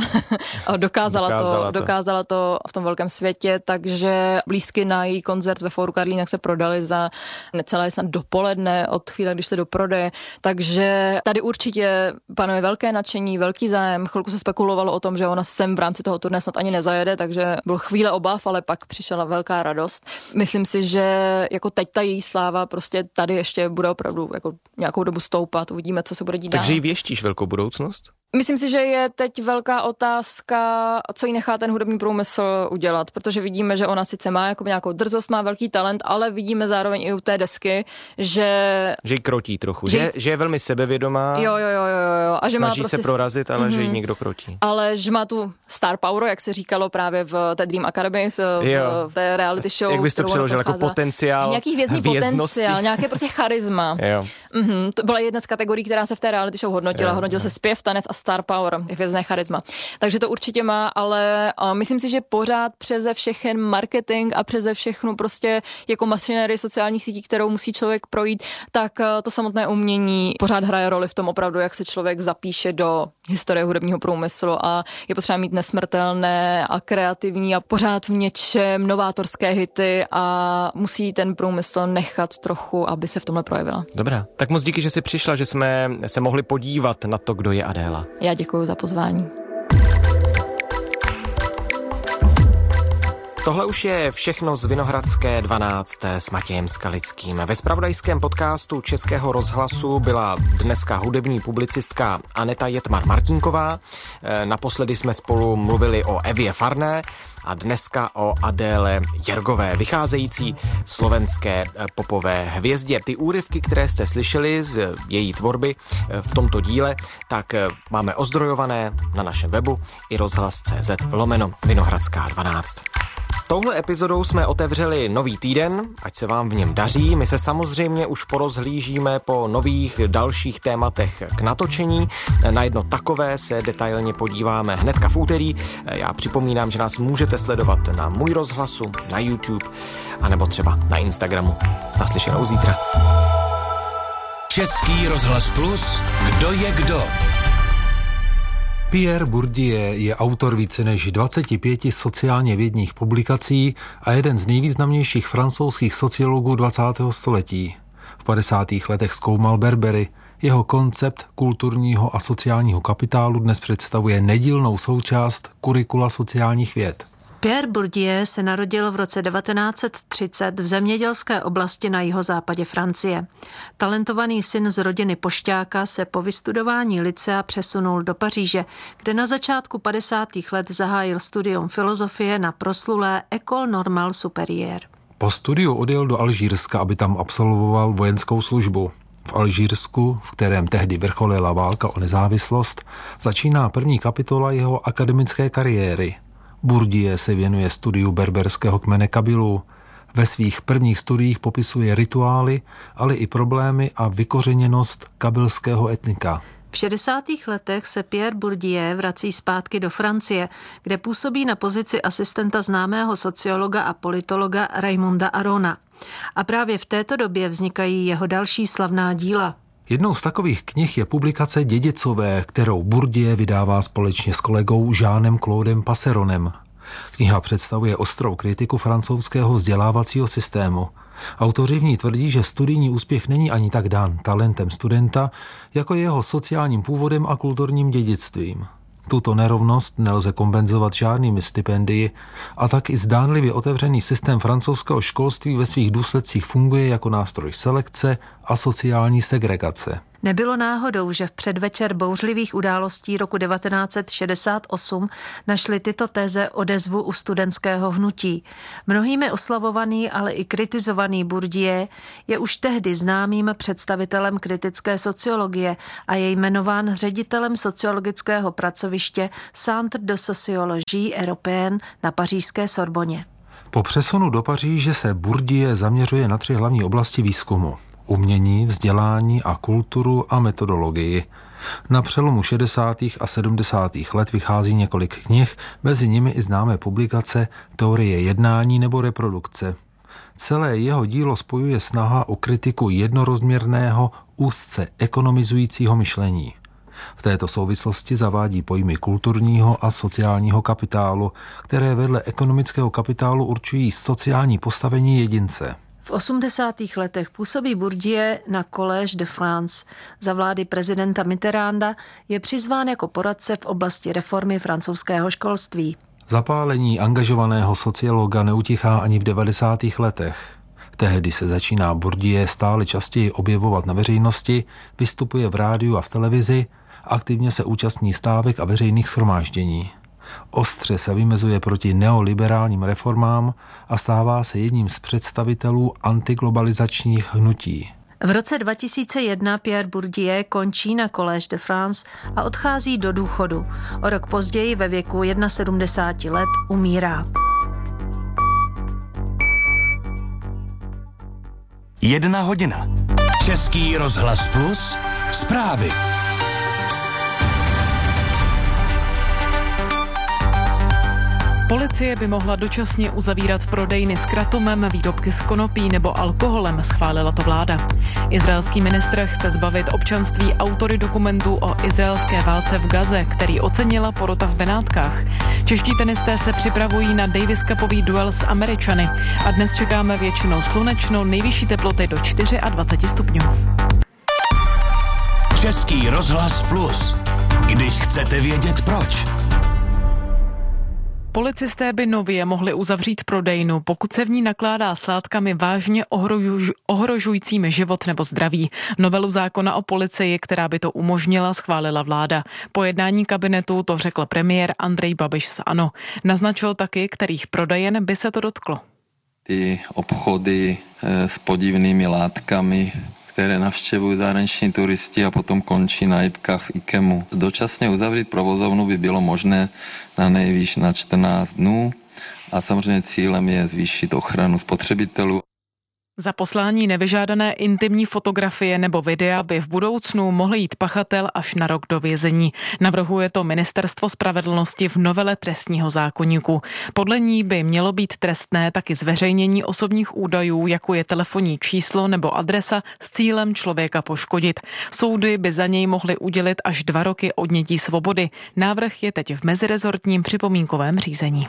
dokázala to v tom velkém světě, takže lístky na její koncert ve Fóru Karlín se prodaly za necelé snad dopoledne od chvíle, když se doprodeje, takže tady určitě panuje velké nadšení, velký zájem, chvilku se spekulovalo o tom, že ona sem v rámci toho turné snad ani nezajede, takže byl chvíle obav, ale pak přišla velká radost. Myslím si, že jako teď ta její sláva prostě tady ještě bude opravdu jako nějakou dobu stoupat, uvidíme, co se bude dít dál. Takže jí věštíš velkou budoucnost? Myslím si, že je teď velká otázka, co jí nechá ten hudební průmysl udělat, protože vidíme, že ona sice má jako nějakou drzost, má velký talent, ale vidíme zároveň i u té desky, že jí krotí trochu, že je velmi sebevědomá. Jo. A že snaží má prostě se prorazit, ale že jí někdo krotí. Ale že má tu star power, jak se říkalo právě v té Dream Academy, v té reality show. Jak bys to přeložil, jako potenciál, nějaký hvězdný potenciál, nějaké prostě charisma. To byla jedna z kategorií, která se v té reality show hodnotila. Hodnotil se zpěv, tanec a star power, hvězdné charisma. Takže to určitě má, ale myslím si, že pořád přeze všechen marketing a přeze všechnu prostě jako mašinérii sociálních sítí, kterou musí člověk projít, tak to samotné umění pořád hraje roli v tom opravdu, jak se člověk zapíše do historie hudebního průmyslu a je potřeba mít nesmrtelné a kreativní a pořád v něčem novátorské hity a musí ten průmysl nechat trochu, aby se v tomhle projevila. Dobrá, tak moc díky, že jsi přišla, že jsme se mohli podívat na to, kdo je Adéla. Já děkuji za pozvání. Tohle už je všechno z Vinohradské 12 s Matějem Skalickým. Ve zpravodajském podcastu Českého rozhlasu byla dneska hudební publicistka Aneta Jetmar-Martinková. Naposledy jsme spolu mluvili o Evě Farné a dneska o Adéle Jergové, vycházející slovenské popové hvězdě. Ty úryvky, které jste slyšeli z její tvorby v tomto díle, tak máme ozdrojované na našem webu i rozhlas.cz/Vinohradská 12. Touhle epizodou jsme otevřeli nový týden, ať se vám v něm daří. My se samozřejmě už porozhlížíme po nových dalších tématech k natočení. Na jedno takové se detailně podíváme hnedka v úterý. Já připomínám, že nás můžete sledovat na Můj rozhlasu, na YouTube, anebo třeba na Instagramu. Naslyšenou zítra. Český rozhlas Plus, kdo je kdo? Pierre Bourdieu je autor více než 25 sociálně vědních publikací a jeden z nejvýznamnějších francouzských sociologů 20. století. V 50. letech zkoumal Berbery. Jeho koncept kulturního a sociálního kapitálu dnes představuje nedílnou součást kurikula sociálních věd. Pierre Bourdieu se narodil v roce 1930 v zemědělské oblasti na jihozápadě Francie. Talentovaný syn z rodiny pošťáka se po vystudování lycea přesunul do Paříže, kde na začátku 50. let zahájil studium filozofie na proslulé École Normale Supérieure. Po studiu odjel do Alžírska, aby tam absolvoval vojenskou službu. V Alžírsku, v kterém tehdy vrcholila válka o nezávislost, začíná první kapitola jeho akademické kariéry. Bourdieu se věnuje studiu berberského kmene Kabilů. Ve svých prvních studiích popisuje rituály, ale i problémy a vykořeněnost kabilského etnika. V 60. letech se Pierre Bourdieu vrací zpátky do Francie, kde působí na pozici asistenta známého sociologa a politologa Raimonda Arona. A právě v této době vznikají jeho další slavná díla. Jednou z takových knih je publikace Dědicové, kterou Bourdieu vydává společně s kolegou Jeanem Claudem Passeronem. Kniha představuje ostrou kritiku francouzského vzdělávacího systému. Autoři v ní tvrdí, že studijní úspěch není ani tak dán talentem studenta, jako jeho sociálním původem a kulturním dědictvím. Tuto nerovnost nelze kompenzovat žádnými stipendii a tak i zdánlivě otevřený systém francouzského školství ve svých důsledcích funguje jako nástroj selekce a sociální segregace. Nebylo náhodou, že v předvečer bouřlivých událostí roku 1968 našli tyto teze odezvu u studentského hnutí. Mnohými oslavovaný, ale i kritizovaný Bourdieu je už tehdy známým představitelem kritické sociologie a je jmenován ředitelem sociologického pracoviště Centre de sociologie européenne na pařížské Sorboně. Po přesunu do Paříže se Bourdieu zaměřuje na 3 hlavní oblasti výzkumu: umění, vzdělání a kulturu a metodologii. Na přelomu 60. a 70. let vychází několik knih, mezi nimi i známé publikace Teorie jednání nebo reprodukce. Celé jeho dílo spojuje snaha o kritiku jednorozměrného, úzce ekonomizujícího myšlení. V této souvislosti zavádí pojmy kulturního a sociálního kapitálu, které vedle ekonomického kapitálu určují sociální postavení jedince. V 80. letech působí Bourdieu na Collège de France. Za vlády prezidenta Mitterranda je přizván jako poradce v oblasti reformy francouzského školství. Zapálení angažovaného sociologa neutichá ani v 90. letech. Tehdy se začíná Bourdieu stále častěji objevovat na veřejnosti, vystupuje v rádiu a v televizi, aktivně se účastní stávek a veřejných shromáždění. Ostře se vymezuje proti neoliberálním reformám a stává se jedním z představitelů antiglobalizačních hnutí. V roce 2001 Pierre Bourdieu končí na Collège de France a odchází do důchodu. O rok později ve věku 71 let umírá. 1 hodina. Český rozhlas Plus. Zprávy. Policie by mohla dočasně uzavírat prodejny s kratomem, výrobky z konopí nebo alkoholem, schválila to vláda. Izraelský ministr chce zbavit občanství autory dokumentu o izraelské válce v Gaze, který ocenila porota v Benátkách. Čeští tenisté se připravují na Davis Cupový duel s Američany a dnes čekáme většinou slunečno, nejvyšší teploty do 24 stupňů. Český rozhlas Plus. Když chcete vědět proč. Policisté by nově mohli uzavřít prodejnu, pokud se v ní nakládá s látkami vážně ohrožujícími život nebo zdraví. Novelu zákona o policii, která by to umožnila, schválila vláda. Po jednání kabinetu to řekl premiér Andrej Babiš z ANO. Naznačil taky, kterých prodejen by se to dotklo. Ty obchody s podivnými látkami, které navštěvují zahraniční turisti a potom končí na jipkách v IKEMu. Dočasně uzavřít provozovnu by bylo možné na nejvýš na 14 dnů a samozřejmě cílem je zvýšit ochranu spotřebitelů. Za poslání nevyžádané intimní fotografie nebo videa by v budoucnu mohl jít pachatel až na rok do vězení. Navrhuje to Ministerstvo spravedlnosti v novele trestního zákoníku. Podle ní by mělo být trestné taky zveřejnění osobních údajů, jako je telefonní číslo nebo adresa s cílem člověka poškodit. Soudy by za něj mohly udělit až 2 roky odnětí svobody. Návrh je teď v mezirezortním připomínkovém řízení.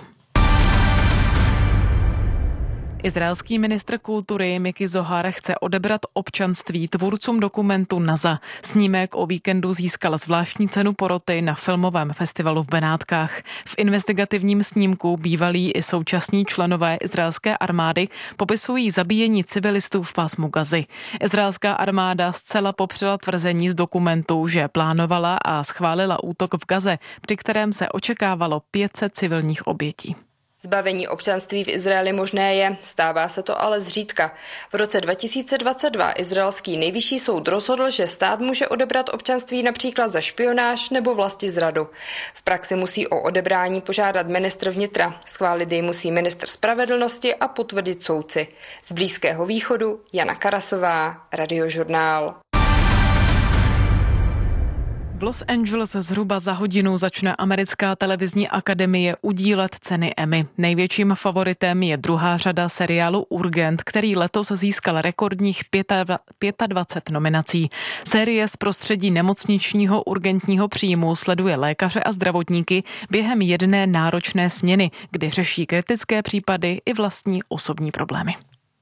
Izraelský ministr kultury Miki Zohar chce odebrat občanství tvůrcům dokumentu NASA. Snímek o víkendu získal zvláštní cenu poroty na filmovém festivalu v Benátkách. V investigativním snímku bývalí i současní členové izraelské armády popisují zabíjení civilistů v pásmu Gazy. Izraelská armáda zcela popřela tvrzení z dokumentu, že plánovala a schválila útok v Gaze, při kterém se očekávalo 500 civilních obětí. Zbavení občanství v Izraeli možné je, stává se to ale zřídka. V roce 2022 izraelský nejvyšší soud rozhodl, že stát může odebrat občanství například za špionáž nebo vlastizradu. V praxi musí o odebrání požádat ministr vnitra, schválit jej musí ministr spravedlnosti a potvrdit soudci. Z Blízkého východu Jana Karasová, Radiožurnál. V Los Angeles zhruba za hodinu začne americká televizní akademie udílet ceny Emmy. Největším favoritem je druhá řada seriálu Urgent, který letos získal rekordních 25 nominací. Série z prostředí nemocničního urgentního příjmu sleduje lékaře a zdravotníky během jedné náročné směny, kdy řeší kritické případy i vlastní osobní problémy.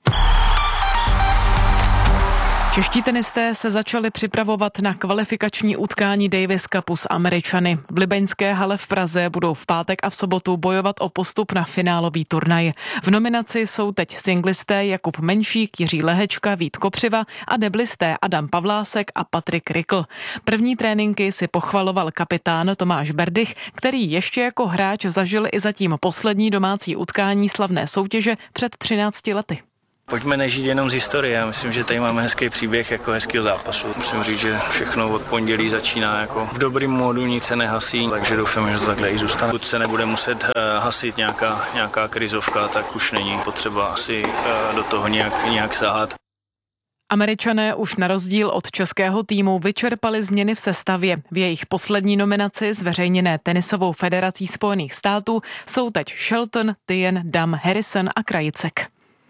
Čeští tenisté se začali připravovat na kvalifikační utkání Davis Cupu s Američany. V libeňské hale v Praze budou v pátek a v sobotu bojovat o postup na finálový turnaj. V nominaci jsou teď singlisté Jakub Menšík, Jiří Lehečka, Vít Kopřiva a deblisté Adam Pavlásek a Patrik Rikl. První tréninky si pochvaloval kapitán Tomáš Berdych, který ještě jako hráč zažil i zatím poslední domácí utkání slavné soutěže před 13 lety. Pojďme nežít jenom z historie. Já myslím, že tady máme hezký příběh jako hezkýho zápasu. Musím říct, že všechno od pondělí začíná jako v dobrým módu, nic se nehasí, takže doufám, že to takhle i zůstane. Pokud se nebude muset hasit nějaká krizovka, tak už není potřeba asi do toho nějak sahat. Američané už na rozdíl od českého týmu vyčerpali změny v sestavě. V jejich poslední nominaci zveřejněné Tenisovou federací Spojených států jsou teď Shelton, Tien, Dam, Harrison a Krajicek.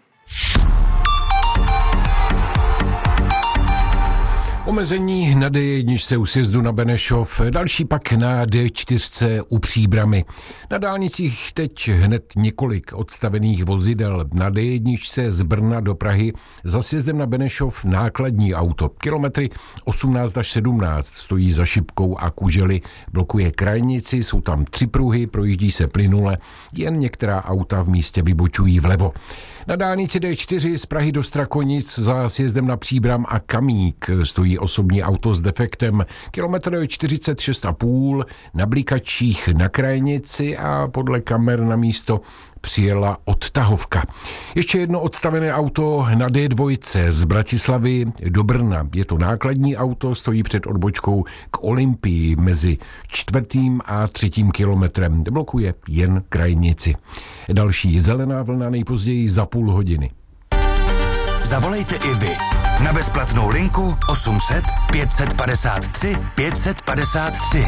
Omezení na D1 u sjezdu na Benešov, další pak na D4 u Příbramy. Na dálnicích teď hned několik odstavených vozidel. Na D1 z Brna do Prahy za sjezdem na Benešov nákladní auto. Kilometry 18 až 17 stojí za šipkou a kužely. Blokuje krajnici, jsou tam 3 pruhy, projíždí se plynule, jen některá auta v místě vybočují vlevo. Na dálnici D4 z Prahy do Strakonic za sjezdem na Příbram a Kamík stojí osobní auto s defektem. Kilometr 46,5, na blikačích na krajnici a podle kamer na místo přijela odtahovka. Ještě jedno odstavené auto na D2 z Bratislavy do Brna. Je to nákladní auto, stojí před odbočkou k Olympii mezi 4. a 3. kilometrem. Blokuje jen krajnici. Další zelená vlna nejpozději za půl hodiny. Zavolejte i vy na bezplatnou linku 800 553 553.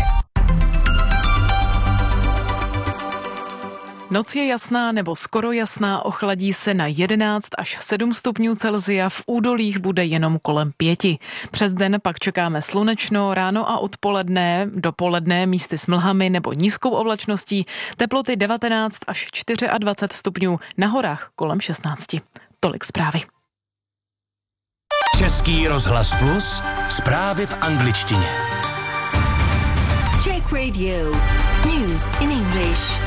Noc je jasná nebo skoro jasná, ochladí se na 11 až 7 stupňů Celsia, v údolích bude jenom kolem 5. Přes den pak čekáme slunečno, ráno a odpoledne, dopoledne místy s mlhami nebo nízkou oblačností, teploty 19 až 24 stupňů, na horách kolem 16. Tolik zprávy. Český rozhlas Plus, zprávy v angličtině. Czech Radio, news in English.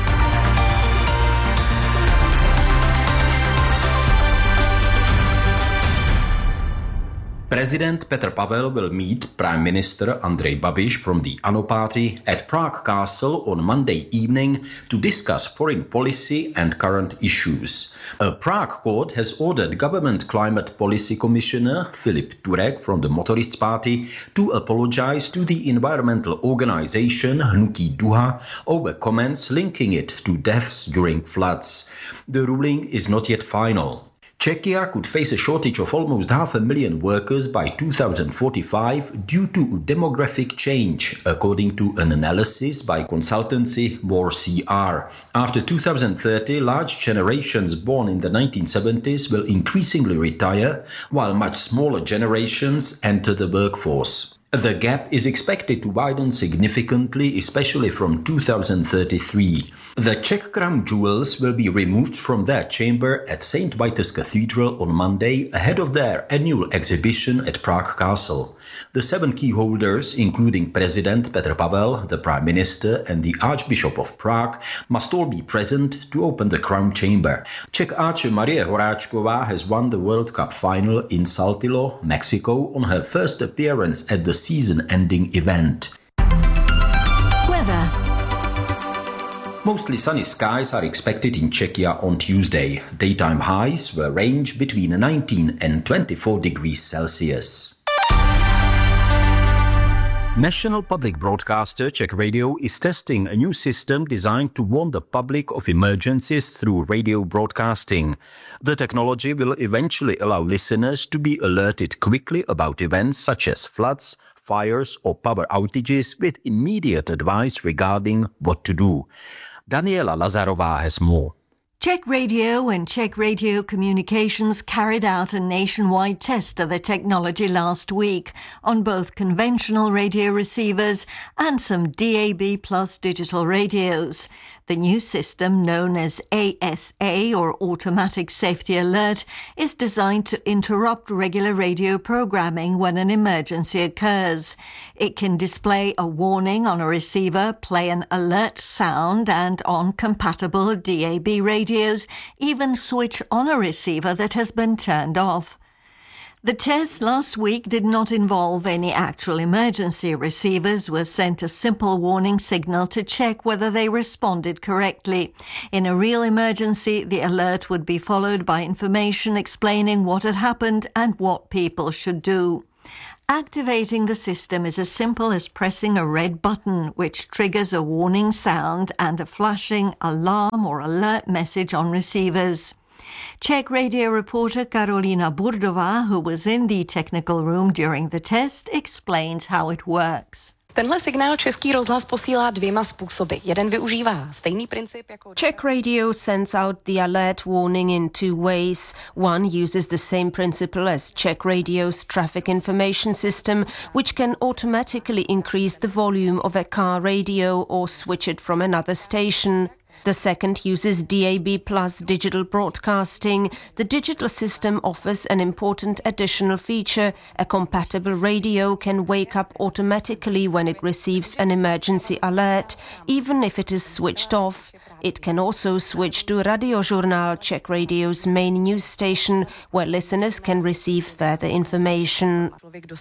President Petr Pavel will meet Prime Minister Andrej Babiš from the ANO party at Prague Castle on Monday evening to discuss foreign policy and current issues. A Prague court has ordered Government Climate Policy Commissioner Filip Turek from the Motorists Party to apologize to the environmental organization Hnutí Duha over comments linking it to deaths during floods. The ruling is not yet final. Czechia could face a shortage of almost 500,000 workers by 2045 due to demographic change, according to an analysis by consultancy WarCR. After 2030, large generations born in the 1970s will increasingly retire, while much smaller generations enter the workforce. The gap is expected to widen significantly, especially from 2033. The Czech crown jewels will be removed from their chamber at St. Vitus Cathedral on Monday ahead of their annual exhibition at Prague Castle. The 7 key holders, including President Petr Pavel, the Prime Minister and the Archbishop of Prague, must all be present to open the crown chamber. Czech archer Marie Horáčková has won the World Cup final in Saltillo, Mexico, on her first appearance at the season-ending event. Weather. Mostly sunny skies are expected in Czechia on Tuesday. Daytime highs will range between 19 and 24 degrees Celsius. National Public Broadcaster Czech Radio is testing a new system designed to warn the public of emergencies through radio broadcasting. The technology will eventually allow listeners to be alerted quickly about events such as floods, fires or power outages with immediate advice regarding what to do. Daniela Lazarová has more. Czech Radio and Czech Radio Communications carried out a nationwide test of the technology last week on both conventional radio receivers and some DAB+ digital radios. The new system, known as ASA, or Automatic Safety Alert, is designed to interrupt regular radio programming when an emergency occurs. It can display a warning on a receiver, play an alert sound, and on compatible DAB radios, even switch on a receiver that has been turned off. The test last week did not involve any actual emergency. Receivers were sent a simple warning signal to check whether they responded correctly. In a real emergency, the alert would be followed by information explaining what had happened and what people should do. Activating the system is as simple as pressing a red button, which triggers a warning sound and a flashing alarm or alert message on receivers. Czech radio reporter Karolina Burdová, who was in the technical room during the test, explains how it works. Tenhle signál Český rozhlas posílá dvěma způsoby. Jeden využívá stejný princip jako Czech Radio sends out the alert warning in two ways. One uses the same principle as Czech Radio's traffic information system, which can automatically increase the volume of a car radio or switch it from another station. The second uses DAB+ digital broadcasting. The digital system offers an important additional feature. A compatible radio can wake up automatically when it receives an emergency alert, even if it is switched off. It can also switch to Radiožurnál, Czech Radio's main news station, where listeners can receive further information.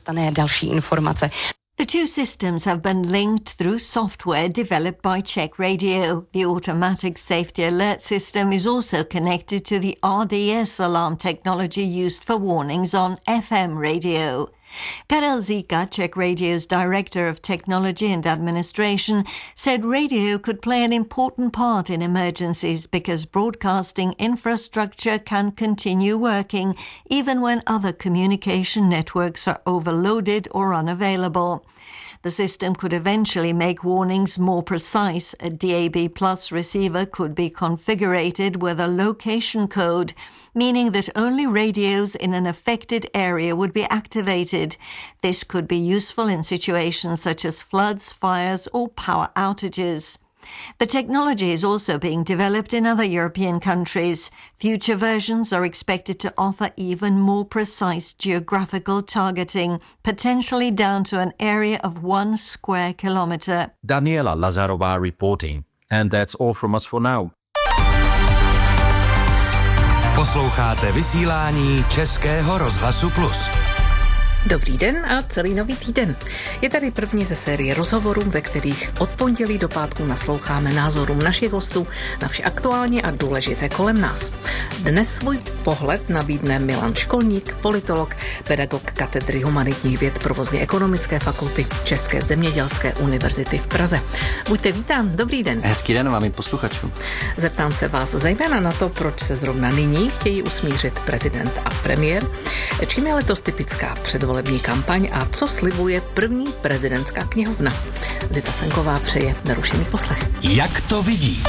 The two systems have been linked through software developed by Czech Radio. The Automatic Safety Alert system is also connected to the RDS alarm technology used for warnings on FM radio. Karel Zika, Czech Radio's Director of Technology and Administration, said radio could play an important part in emergencies because broadcasting infrastructure can continue working even when other communication networks are overloaded or unavailable. The system could eventually make warnings more precise. A DAB+ receiver could be configured with a location code, meaning that only radios in an affected area would be activated. This could be useful in situations such as floods, fires, or power outages. The technology is also being developed in other European countries. Future versions are expected to offer even more precise geographical targeting, potentially down to an area of 1 square kilometre. Daniela Lazarová reporting. And that's all from us for now. Posloucháte vysílání Českého rozhlasu Plus. Dobrý den a celý nový týden. Je tady první ze série rozhovorů, ve kterých od pondělí do pátku nasloucháme názorům našich hostů na vše aktuálně a důležité kolem nás. Dnes svůj pohled nabídne Milan Školník, politolog, pedagog katedry humanitních věd provozně ekonomické fakulty České zemědělské univerzity v Praze. Buďte vítán, dobrý den. Hezký den vám i posluchačům. Zeptám se vás zejména na to, proč se zrovna nyní chtějí usmířit prezident a premiér, čím je letos typická předvolební kampaň a co slibuje první prezidentská knihovna. Zita Senková přeje nerušený poslech. Jak to vidí?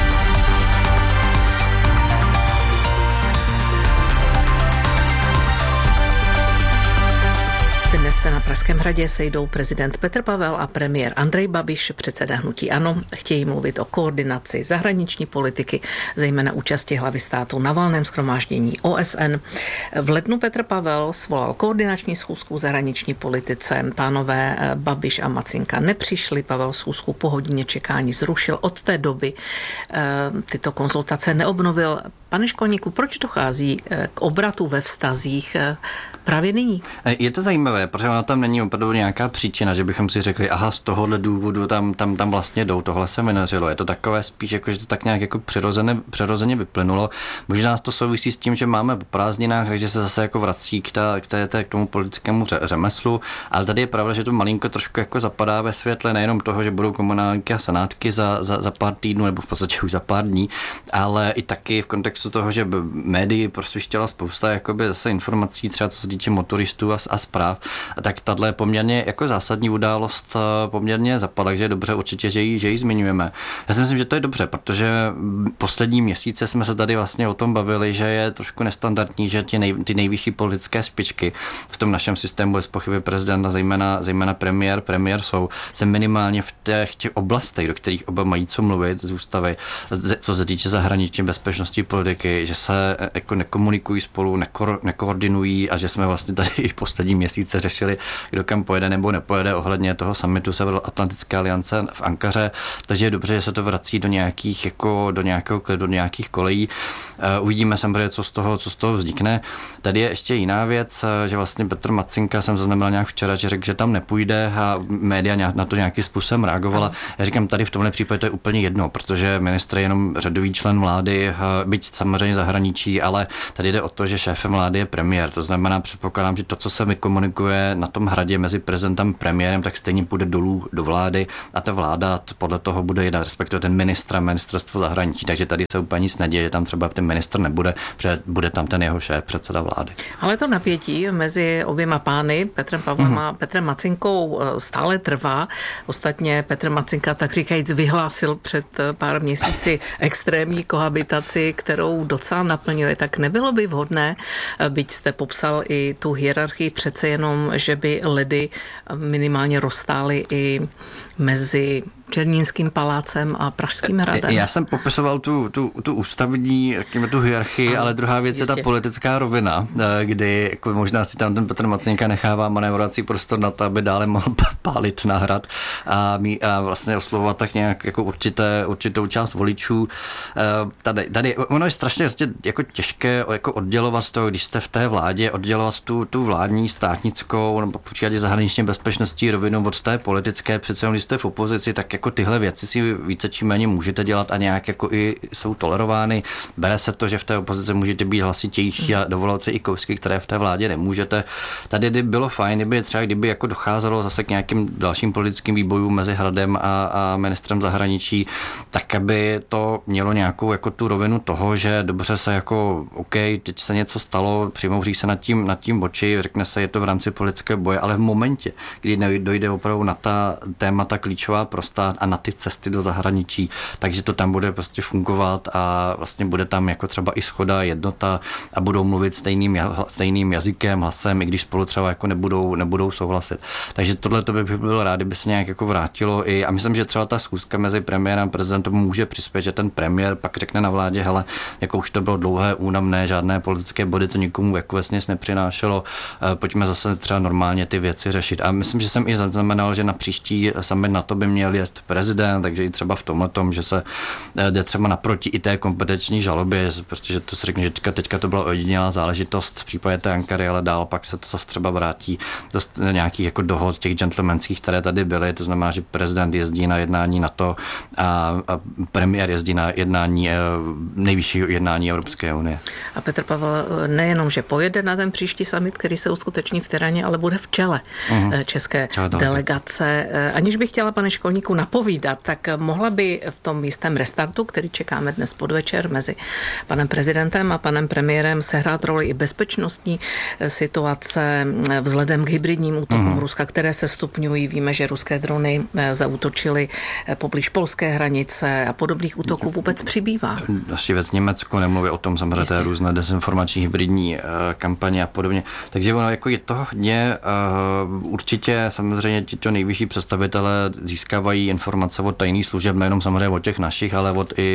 Dnes se na Pražském hradě sejdou prezident Petr Pavel a premiér Andrej Babiš, předseda hnutí ANO. Chtějí mluvit o koordinaci zahraniční politiky, zejména účasti hlavy státu na valném shromáždění OSN. V lednu Petr Pavel svolal koordinační schůzku v zahraniční politice. Pánové Babiš a Macinka nepřišli, Pavel schůzku po hodině čekání zrušil. Od té doby tyto konzultace neobnovil. Pane Školníku, proč dochází k obratu ve vztazích právě nyní? Je to zajímavé, protože ona tam není opravdu nějaká příčina, že bychom si řekli, aha, z tohohle důvodu tam vlastně jdou, tohle se vynařilo. Je to takové spíš, jako, že to tak nějak jako přirozeně vyplynulo. Možná to souvisí s tím, že máme po prázdninách, takže se zase jako vrací k tomu politickému řemeslu, ale tady je pravda, že to malinko trošku jako zapadá ve světle nejenom toho, že budou komunálky a senátky za pár týdnů, nebo v podstatě už za pár dní, ale i taky v kontextu toho, že médii prosvištěla spousta jakoby zase informací, třeba co se týče motoristů a zpráv, tak tahle poměrně jako zásadní událost poměrně zapadla, takže je dobře určitě, že ji zmiňujeme. Já si myslím, že to je dobře, protože poslední měsíce jsme se tady vlastně o tom bavili, že je trošku nestandardní, že ty nejvyšší politické špičky v tom našem systému bez pochyby prezident a zejména premiér jsou se minimálně v těch oblastech, do kterých oba mají co mluvit z ústavy, co se týče zahraniční bezpečnosti politiky, že se jako nekomunikují spolu, nekoordinují a že jsme vlastně tady i poslední měsíce řešili, kdo kam pojede nebo nepojede ohledně toho summitu Severoatlantické aliance v Ankaře, takže je dobře, že se to vrací do nějakých do nějakých kolejí. Uvidíme samozřejmě, co z toho vznikne. Tady je ještě jiná věc, že vlastně Petr Macinka, jsem zaznamenal nějak včera, že řekl, že tam nepůjde a média na to nějakým způsobem reagovala. Já říkám, tady v tomhle případě to je úplně jedno, protože ministr je jenom řadový člen vlády, byť samozřejmě zahraničí, ale tady jde o to, že šéfem vlády je premiér. To znamená, předpokládám, že to, co se vykomunikuje na tom hradě mezi prezidentem a premiérem, tak stejně půjde dolů do vlády a ta vláda podle toho bude jednat, respektive ten ministerstvo zahraničí. Takže tady se úplně nic neděje, že tam třeba ten ministr nebude, protože bude tam ten jeho šéf, předseda vlády. Ale to napětí mezi oběma pány, Petrem Pavlem a Petrem Macinkou, stále trvá. Ostatně Petr Macinka, tak říkajíc, vyhlásil před pár měsíci extrémní kohabitaci, kterou docela naplňuje. Tak nebylo by vhodné, byť jste popsal i tu hierarchii, přece jenom, že by ledy minimálně rozstály i mezi Černínským palácem a Pražským hradem. Já jsem popisoval tu ústavní, tu hierarchii, ale druhá věc je ta politická rovina, kdy jako možná si tam ten Petr Macinka nechává manévrovací prostor na to, aby dále mohl pálit na hrad a vlastně oslovovat tak nějak jako určitou část voličů. Tady ono je strašně jako těžké jako oddělovat to, když jste v té vládě, oddělovat tu vládní státnickou nebo počítat zahraničně bezpečnostní rovinu od té politické, přece když jste v opozici, tak jako tyhle věci si více či méně můžete dělat a nějak jako i jsou tolerovány. Bere se to, že v té opozici můžete být hlasitější a dovolat si i kousky, které v té vládě nemůžete. Tady bylo fajn, kdyby jako docházelo zase k nějakým dalším politickým výbojům mezi hradem a ministrem zahraničí, tak aby to mělo nějakou jako tu rovinu toho, že dobře se jako OK, teď se něco stalo, přimouří se nad tím oči, řekne se, je to v rámci politického boje, ale v momentě, kdy dojde opravdu na ta témata klíčová pro stát a na ty cesty do zahraničí, takže to tam bude prostě fungovat a vlastně bude tam jako třeba i shoda, jednota a budou mluvit stejným jazykem, hlasem, i když spolu třeba jako nebudou souhlasit. Takže tohle to bych byl rád, kdyby se nějak jako vrátilo a myslím, že třeba ta schůzka mezi premiérem a prezidentem může přispět, že ten premiér pak řekne na vládě, hele, jako už to bylo dlouhé, únavné, žádné politické body to nikomu jako vesměs nepřinášelo, pojďme zase třeba normálně ty věci řešit. A myslím, že jsem i zaznamenal, že na příští summit na to by měl jet prezident, takže i třeba v tomhletom, že se jde třeba naproti i té kompetenční žalobě, protože to se řekne, že teďka to byla ojedinělá záležitost v případě té Ankary, ale dál pak se to zase třeba vrátí do nějakých jako dohod těch gentlemanských, které tady byly, to znamená, že prezident jezdí na jednání NATO a premiér jezdí na jednání nejvyššího jednání Evropské unie. A Petr Pavel nejenom, že pojede na ten příští summit, který se uskuteční v Tiraně, ale bude v čele české delegace. Aniž bych chtěla, pane Školníku, napovídat, tak mohla by v tom jistém restartu, který čekáme dnes podvečer mezi panem prezidentem a panem premiérem, sehrát roli i bezpečnostní situace vzhledem k hybridním útokům Ruska, které se stupňují. Víme, že ruské drony zaútočily poblíž polské hranice a podobných útoků vůbec přibývá. Naši věc Německo nemluví o tom, samozřejmě různé dezinformační hybridní kampaně a podobně. Takže ono jako je to hodně, určitě samozřejmě tito nejvyšší představitelé získávají informace od tajných služeb, nejenom samozřejmě od těch našich, ale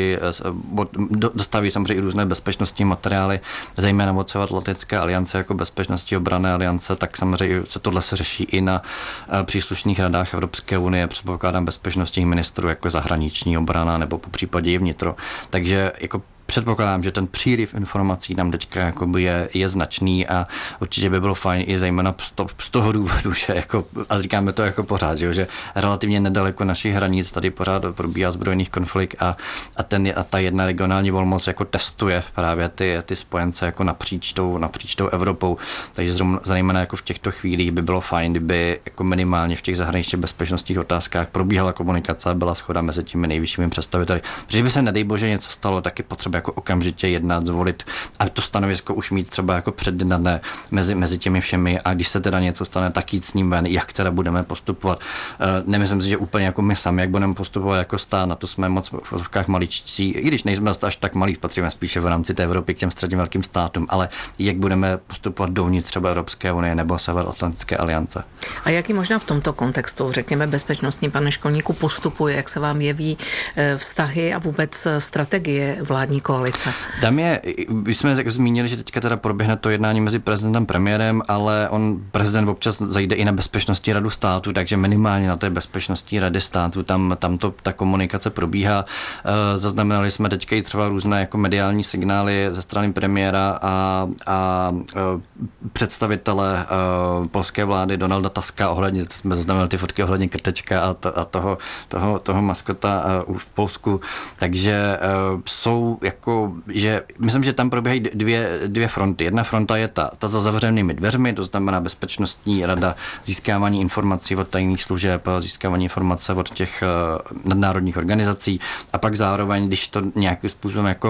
dostávají samozřejmě i různé bezpečnostní materiály, zejména od Severoatlantické aliance jako bezpečnostní obranné aliance, tak samozřejmě tohle se řeší i na příslušných radách Evropské unie, předpokládám bezpečnostních ministrů jako zahraniční obrana nebo po případě i vnitro. Takže jako předpokládám, že ten příliv informací nám teďka je značný a určitě by bylo fajn i zejména z toho důvodu, že jako, a říkáme to jako pořád, že relativně nedaleko našich hranic tady pořád probíhá zbrojný konflikt a ta jedna regionální volmoc jako testuje právě ty spojence jako napříč tou Evropou. Takže zejména jako v těchto chvílích by bylo fajn, kdyby jako minimálně v těch zahraničně bezpečnostních otázkách probíhala komunikace a byla shoda mezi těmi nejvyššími představiteli. Protože by se nedej bože něco stalo, taky potřeba jako okamžitě jednat, zvolit a to stanovisko už mít třeba jako předjednané mezi těmi všemi a když se teda něco stane, tak jít s ním ven, jak teda budeme postupovat. Nemyslím si, že úplně jako my sami, jak budeme postupovat jako stát, na to jsme moc v fotovkách maličcí, i když nejsme až tak malí, patříme spíše v rámci té Evropy k těm středně velkým státům, ale jak budeme postupovat dovnitř třeba Evropské unie nebo Severoatlantické aliance. A jaký možná v tomto kontextu, řekněme, bezpečnostní, pane Školníku, postupuje, jak se vám jeví vztahy a vůbec strategie vládní koalice? My jsme zmínili, že teďka teda proběhne to jednání mezi prezidentem a premiérem, ale prezident občas zajde i na bezpečnostní radu státu, takže minimálně na té bezpečnostní rady státu tam ta komunikace probíhá. Zaznamenali jsme teďka i třeba různé jako mediální signály ze strany premiéra a představitele polské vlády Donalda Tuska ohledně, jsme zaznamenali ty fotky ohledně Krtečka a toho maskota v Polsku, takže jsou jako, že myslím, že tam probíhají dvě fronty. Jedna fronta je ta za zavřenými dveřmi, to znamená bezpečnostní rada, získávání informací od tajných služeb, získávání informace od těch nadnárodních organizací a pak zároveň, když to nějakým způsobem jako